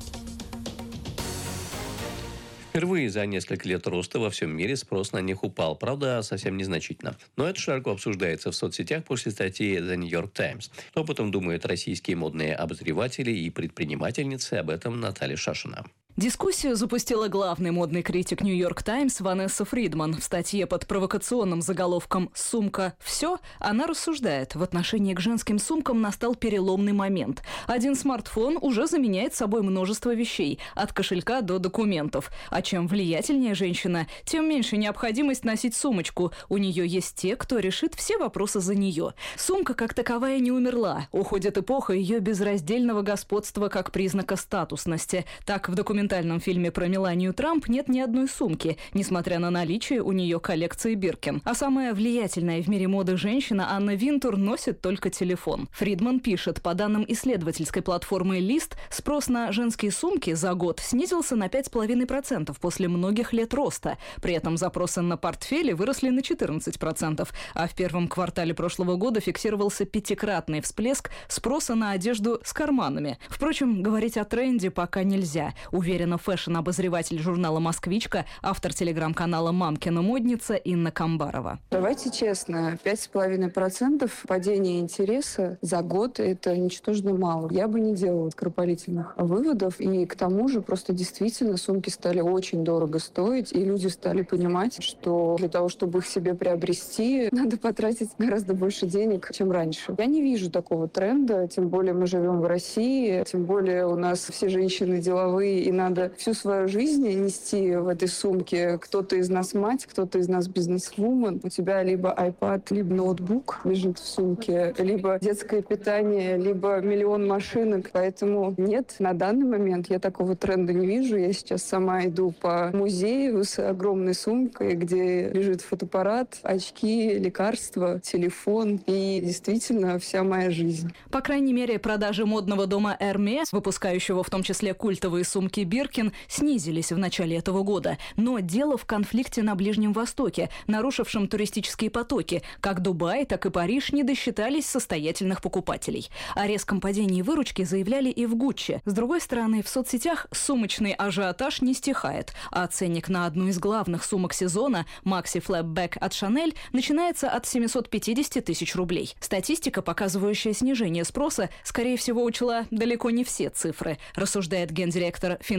Впервые за несколько лет роста во всем мире спрос на них упал, правда, совсем незначительно. Но это широко обсуждается в соцсетях после статьи The New York Times. Что об этом думают российские модные обозреватели и предпринимательницы, об этом Наталья Шашина. Дискуссию запустила главный модный критик New York Times Ванесса Фридман. В статье под провокационным заголовком «Сумка. Все» она рассуждает: в отношении к женским сумкам настал переломный момент. Один смартфон уже заменяет собой множество вещей, от кошелька до документов. А чем влиятельнее женщина, тем меньше необходимость носить сумочку. У нее есть те, кто решит все вопросы за нее. Сумка как таковая не умерла. Уходит эпоха ее безраздельного господства как признака статусности. Так, в документах В документальном фильме про Меланию Трамп нет ни одной сумки, несмотря на наличие у нее коллекции Биркин. А самая влиятельная в мире моды женщина Анна Винтур носит только телефон. Фридман пишет, по данным исследовательской платформы Лист, спрос на женские сумки за год снизился на пять целых пять десятых процента после многих лет роста. При этом запросы на портфели выросли на четырнадцать процентов, а в первом квартале прошлого года фиксировался пятикратный всплеск спроса на одежду с карманами. Впрочем, говорить о тренде пока нельзя. Уверена фэшн-обозреватель журнала «Москвичка», автор телеграм-канала «Мамкина модница» Инна Камбарова. Давайте честно, пять с половиной процентов падения интереса за год – это ничтожно мало. Я бы не делала скоропалительных выводов. И к тому же просто действительно сумки стали очень дорого стоить, и люди стали понимать, что для того, чтобы их себе приобрести, надо потратить гораздо больше денег, чем раньше. Я не вижу такого тренда, тем более мы живем в России, тем более у нас все женщины деловые, и надо всю свою жизнь нести в этой сумке. Кто-то из нас мать, кто-то из нас бизнес-вумен. У тебя либо iPad, либо ноутбук лежит в сумке, либо детское питание, либо миллион машинок. Поэтому нет, на данный момент я такого тренда не вижу. Я сейчас сама иду по музею с огромной сумкой, где лежит фотоаппарат, очки, лекарства, телефон и действительно вся моя жизнь. По крайней мере, продажи модного дома Hermès, выпускающего в том числе культовые сумки Биркин, снизились в начале этого года. Но дело в конфликте на Ближнем Востоке, нарушившем туристические потоки. Как Дубай, так и Париж не досчитались состоятельных покупателей. О резком падении выручки заявляли и в Гуччи. С другой стороны, в соцсетях сумочный ажиотаж не стихает, а ценник на одну из главных сумок сезона, Maxi Flapback от Chanel, начинается от семьсот пятьдесят тысяч рублей. Статистика, показывающая снижение спроса, скорее всего, учла далеко не все цифры, рассуждает гендиректор Финвест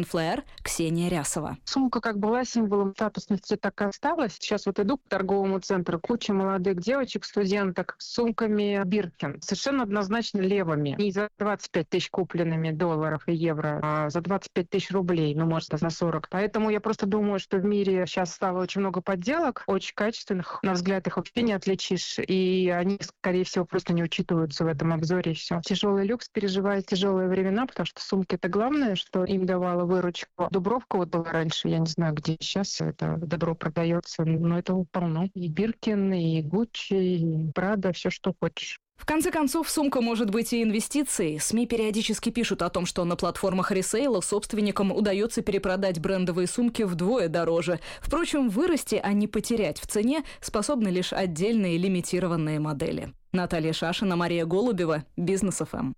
Flair Ксения Рясова. Сумка как была символом статусности, так и осталась. Сейчас вот иду к торговому центру, куча молодых девочек, студенток с сумками Биркин. Совершенно однозначно левыми. Не за двадцать пять тысяч купленными долларов и евро, а за двадцать пять тысяч рублей, ну, может, за сорок. Поэтому я просто думаю, что в мире сейчас стало очень много подделок, очень качественных. На взгляд их вообще не отличишь. И они, скорее всего, просто не учитываются в этом обзоре, и все. Тяжелый люкс переживает тяжелые времена, потому что сумки — это главное, что им давало выручку. Дубровка вот была раньше, я не знаю, где сейчас это добро продается, но этого полно. И Биркин, и Гуччи, и Прада, все, что хочешь. В конце концов, сумка может быть и инвестицией. СМИ периодически пишут о том, что на платформах ресейла собственникам удается перепродать брендовые сумки вдвое дороже. Впрочем, вырасти, а не потерять в цене способны лишь отдельные лимитированные модели. Наталья Шашина, Мария Голубева, Бизнес эф эм.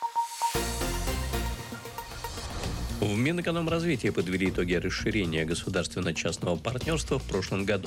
В Минэкономразвитии подвели итоги расширения государственно-частного партнерства в прошлом году.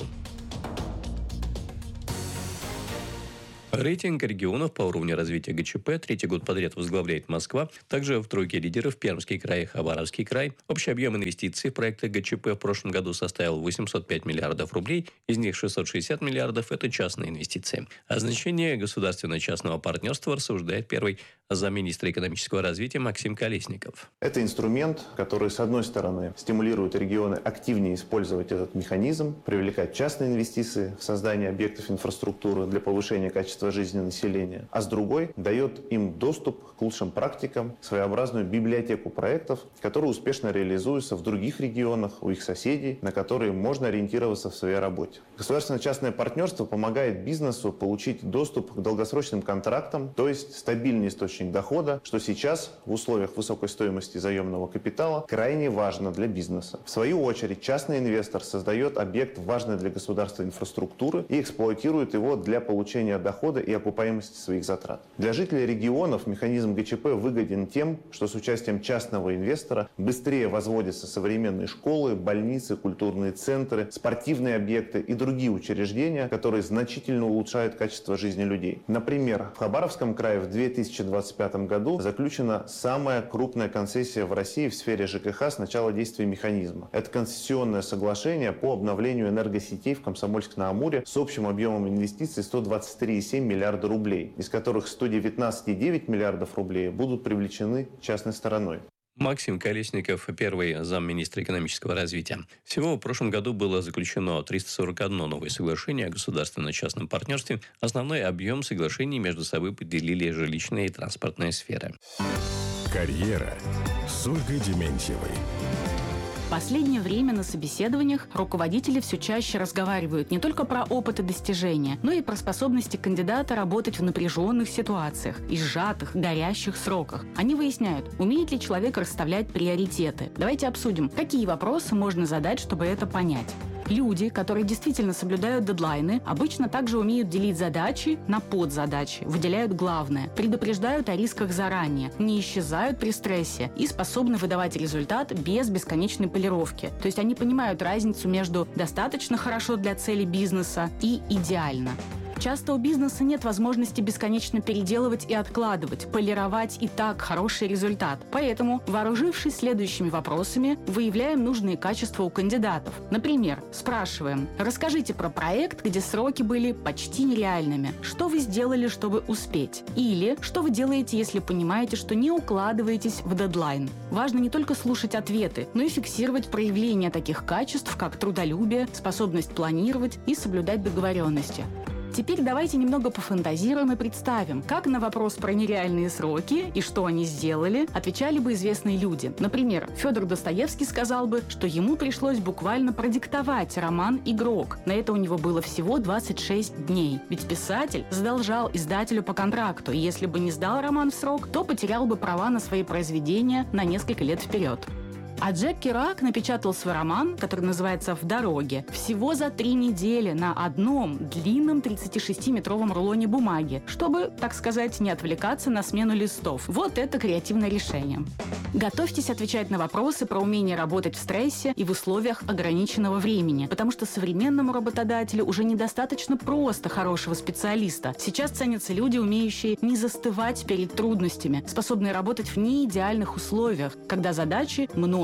Рейтинг регионов по уровню развития гэ че пэ третий год подряд возглавляет Москва. Также в тройке лидеров Пермский край и Хабаровский край. Общий объем инвестиций в проекты гэ че пэ в прошлом году составил восемьсот пять миллиардов рублей. Из них шестьсот шестьдесят миллиардов – это частные инвестиции. О значении государственно-частного партнерства рассуждает первый замминистра экономического развития Максим Колесников. Это инструмент, который, с одной стороны, стимулирует регионы активнее использовать этот механизм, привлекать частные инвестиции в создание объектов инфраструктуры для повышения качества жизни населения, а с другой дает им доступ к лучшим практикам, своеобразную библиотеку проектов, которые успешно реализуются в других регионах, у их соседей, на которые можно ориентироваться в своей работе. Государственно-частное партнерство помогает бизнесу получить доступ к долгосрочным контрактам, то есть стабильный источник дохода, что сейчас в условиях высокой стоимости заемного капитала крайне важно для бизнеса. В свою очередь, частный инвестор создает объект важной для государства инфраструктуры и эксплуатирует его для получения дохода и окупаемости своих затрат. Для жителей регионов механизм гэ че пэ выгоден тем, что с участием частного инвестора быстрее возводятся современные школы, больницы, культурные центры, спортивные объекты и другие учреждения, которые значительно улучшают качество жизни людей. Например, в Хабаровском крае в две тысячи двадцать пятом году заключена самая крупная концессия в России в сфере жэ ка ха с начала действия механизма. Это концессионное соглашение по обновлению энергосетей в Комсомольск-на-Амуре с общим объемом инвестиций сто двадцать три и семь миллиарда рублей, из которых сто девятнадцать и девять миллиардов рублей будут привлечены частной стороной. Максим Колесников, первый замминистра экономического развития. Всего в прошлом году было заключено триста сорок одно новое соглашение о государственно-частном партнерстве. Основной объем соглашений между собой поделили жилищная и транспортная сферы. Карьера с Ольгой Дементьевой. В последнее время на собеседованиях руководители все чаще разговаривают не только про опыт и достижения, но и про способности кандидата работать в напряженных ситуациях и сжатых, горящих сроках. Они выясняют, умеет ли человек расставлять приоритеты. Давайте обсудим, какие вопросы можно задать, чтобы это понять. Люди, которые действительно соблюдают дедлайны, обычно также умеют делить задачи на подзадачи, выделяют главное, предупреждают о рисках заранее, не исчезают при стрессе и способны выдавать результат без бесконечной полировки. То есть они понимают разницу между достаточно хорошо для цели бизнеса и идеально. Часто у бизнеса нет возможности бесконечно переделывать и откладывать, полировать и так хороший результат. Поэтому, вооружившись следующими вопросами, выявляем нужные качества у кандидатов. Например, спрашиваем: расскажите про проект, где сроки были почти нереальными. Что вы сделали, чтобы успеть? Или что вы делаете, если понимаете, что не укладываетесь в дедлайн? Важно не только слушать ответы, но и фиксировать проявления таких качеств, как трудолюбие, способность планировать и соблюдать договоренности. Теперь давайте немного пофантазируем и представим, как на вопрос про нереальные сроки и что они сделали отвечали бы известные люди. Например, Федор Достоевский сказал бы, что ему пришлось буквально продиктовать роман «Игрок». На это у него было всего двадцать шесть дней. Ведь писатель задолжал издателю по контракту, и если бы не сдал роман в срок, то потерял бы права на свои произведения на несколько лет вперед. А Джек Керуак напечатал свой роман, который называется «В дороге», всего за три недели на одном длинном тридцатишестиметровом рулоне бумаги, чтобы, так сказать, не отвлекаться на смену листов. Вот это креативное решение. Готовьтесь отвечать на вопросы про умение работать в стрессе и в условиях ограниченного времени, потому что современному работодателю уже недостаточно просто хорошего специалиста. Сейчас ценятся люди, умеющие не застывать перед трудностями, способные работать в неидеальных условиях, когда задачи множество.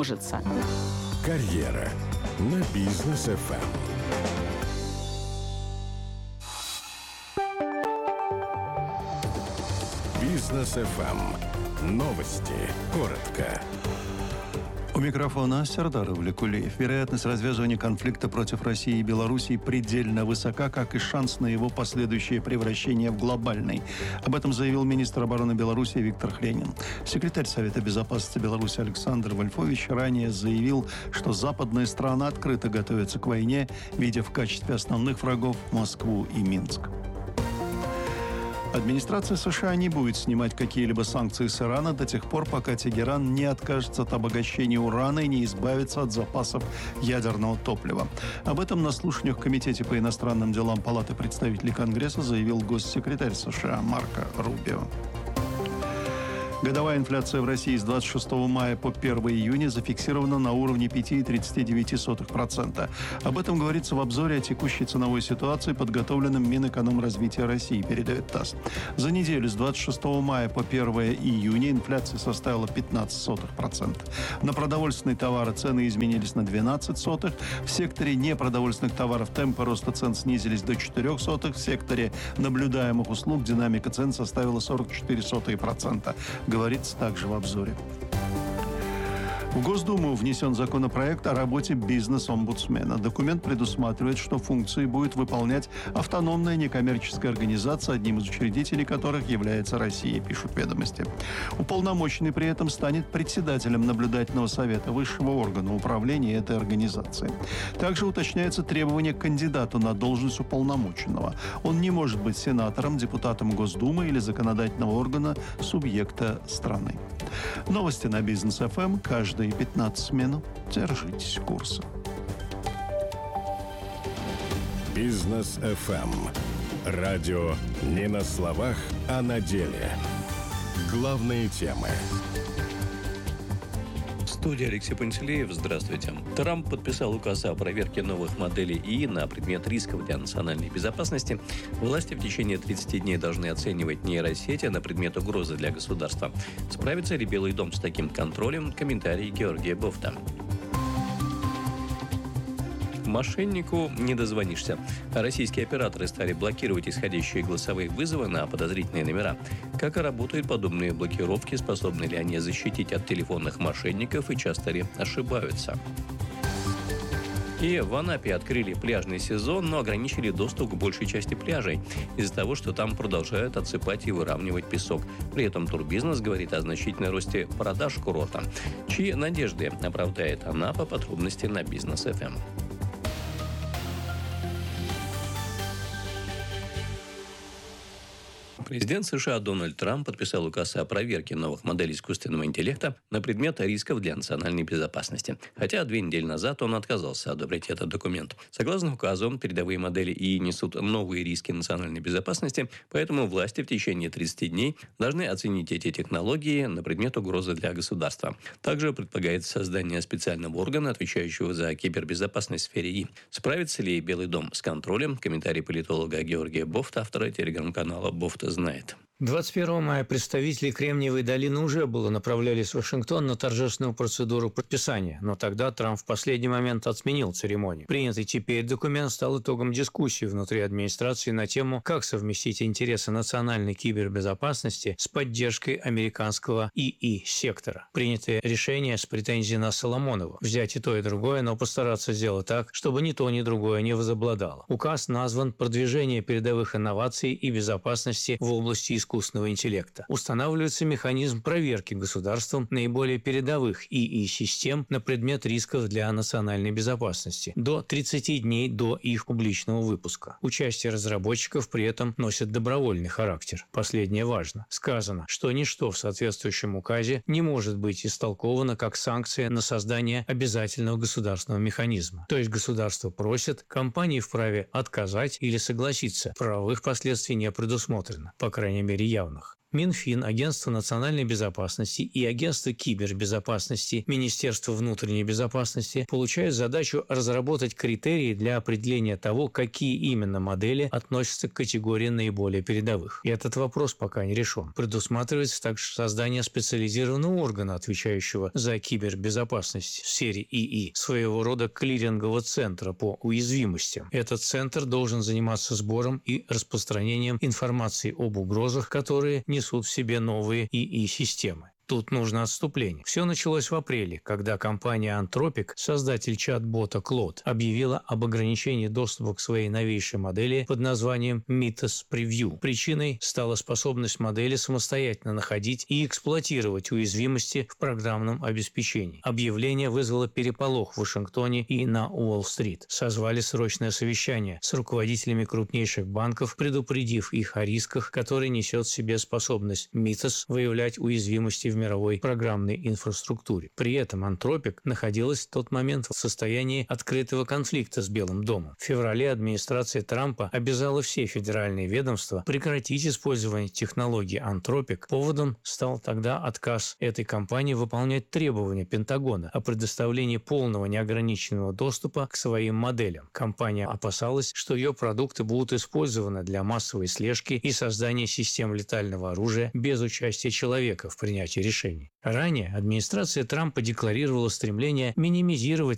умножится. Карьера на Бизнес эф эм. Бизнес эф эм. Новости. Коротко. У микрофона Сердар Влекулеев. Вероятность развязывания конфликта против России и Белоруссии предельно высока, как и шанс на его последующее превращение в глобальный. Об этом заявил министр обороны Беларуси Виктор Хренин. Секретарь Совета безопасности Беларуси Александр Вольфович ранее заявил, что западные страны открыто готовятся к войне, видя в качестве основных врагов Москву и Минск. Администрация США не будет снимать какие-либо санкции с Ирана до тех пор, пока Тегеран не откажется от обогащения урана и не избавится от запасов ядерного топлива. Об этом на слушаниях в Комитете по иностранным делам Палаты представителей Конгресса заявил госсекретарь США Марко Рубио. Годовая инфляция в России с двадцать шестого мая по первого июня зафиксирована на уровне пять целых тридцать девять сотых процента. Об этом говорится в обзоре о текущей ценовой ситуации, подготовленном Минэкономразвития России, передает ТАСС. За неделю с двадцать шестого мая по первого июня инфляция составила пятнадцать сотых процента. На продовольственные товары цены изменились на двенадцать сотых. В секторе непродовольственных товаров темпы роста цен снизились до четырех сотых. В секторе наблюдаемых услуг динамика цен составила сорок четыре сотых процента. Говорится также в обзоре. В Госдуму внесен законопроект о работе бизнес-омбудсмена. Документ предусматривает, что функции будет выполнять автономная некоммерческая организация, одним из учредителей которых является Россия, пишут «Ведомости». Уполномоченный при этом станет председателем наблюдательного совета высшего органа управления этой организации. Также уточняется требование к кандидату на должность уполномоченного. Он не может быть сенатором, депутатом Госдумы или законодательного органа субъекта страны. Новости на Бизнес эф эм каждые пятнадцать минут. Держитесь курса. Бизнес эф эм. Радио не на словах, а на деле. Главные темы. Студия Алексей Пантелеев. Здравствуйте. Трамп подписал указ о проверке новых моделей ИИ на предмет рисков для национальной безопасности. Власти в течение тридцати дней должны оценивать нейросети на предмет угрозы для государства. Справится ли Белый дом с таким контролем? Комментарий Георгия Бофта. Мошеннику не дозвонишься. Российские операторы стали блокировать исходящие голосовые вызовы на подозрительные номера. Как работают подобные блокировки, способны ли они защитить от телефонных мошенников и часто ли ошибаются? И в Анапе открыли пляжный сезон, но ограничили доступ к большей части пляжей из-за того, что там продолжают отсыпать и выравнивать песок. При этом турбизнес говорит о значительном росте продаж курорта. Чьи надежды оправдает Анапа? Подробности на Бизнес эф эм. Президент США Дональд Трамп подписал указ о проверке новых моделей искусственного интеллекта на предмет рисков для национальной безопасности. Хотя две недели назад он отказался одобрить этот документ. Согласно указу, передовые модели ИИ несут новые риски национальной безопасности, поэтому власти в течение тридцати дней должны оценить эти технологии на предмет угрозы для государства. Также предполагается создание специального органа, отвечающего за кибербезопасность в сфере ИИ. Справится ли Белый дом с контролем? Комментарий политолога Георгия Бофта, автора телеграм-канала «Бофта знает». двадцать первого мая представители Кремниевой долины уже было направлялись в Вашингтон на торжественную процедуру подписания, но тогда Трамп в последний момент отменил церемонию. Принятый теперь документ стал итогом дискуссии внутри администрации на тему, как совместить интересы национальной кибербезопасности с поддержкой американского ИИ-сектора. Принятое решение с претензией на Соломонова – взять и то, и другое, но постараться сделать так, чтобы ни то, ни другое не возобладало. Указ назван «Продвижение передовых инноваций и безопасности в области искусства искусственного интеллекта. Устанавливается механизм проверки государством наиболее передовых ИИ-систем на предмет рисков для национальной безопасности до тридцати дней до их публичного выпуска. Участие разработчиков при этом носит добровольный характер. Последнее важно. Сказано, что ничто в соответствующем указе не может быть истолковано как санкция на создание обязательного государственного механизма. То есть государство просит, компании вправе отказать или согласиться. Правовых последствий не предусмотрено, по крайней мере явных. Минфин, Агентство национальной безопасности и Агентство кибербезопасности Министерства внутренней безопасности получают задачу разработать критерии для определения того, какие именно модели относятся к категории наиболее передовых. И этот вопрос пока не решен. Предусматривается также создание специализированного органа, отвечающего за кибербезопасность в сфере ИИ, своего рода клирингового центра по уязвимостям. Этот центр должен заниматься сбором и распространением информации об угрозах, которые несут в себе новые ИИ-системы. Тут нужно отступление. Все началось в апреле, когда компания Anthropic, создатель чат-бота Claude, объявила об ограничении доступа к своей новейшей модели под названием Mythos Preview. Причиной стала способность модели самостоятельно находить и эксплуатировать уязвимости в программном обеспечении. Объявление вызвало переполох в Вашингтоне и на Уолл-стрит. Созвали срочное совещание с руководителями крупнейших банков, предупредив их о рисках, которые несет в себе способность Mythos выявлять уязвимости в мировой программной инфраструктуре. При этом Anthropic находилась в тот момент в состоянии открытого конфликта с Белым домом. В феврале администрация Трампа обязала все федеральные ведомства прекратить использование технологий Anthropic. Поводом стал тогда отказ этой компании выполнять требования Пентагона о предоставлении полного неограниченного доступа к своим моделям. Компания опасалась, что ее продукты будут использованы для массовой слежки и создания систем летального оружия без участия человека в принятии решений. Ранее администрация Трампа декларировала стремление минимизировать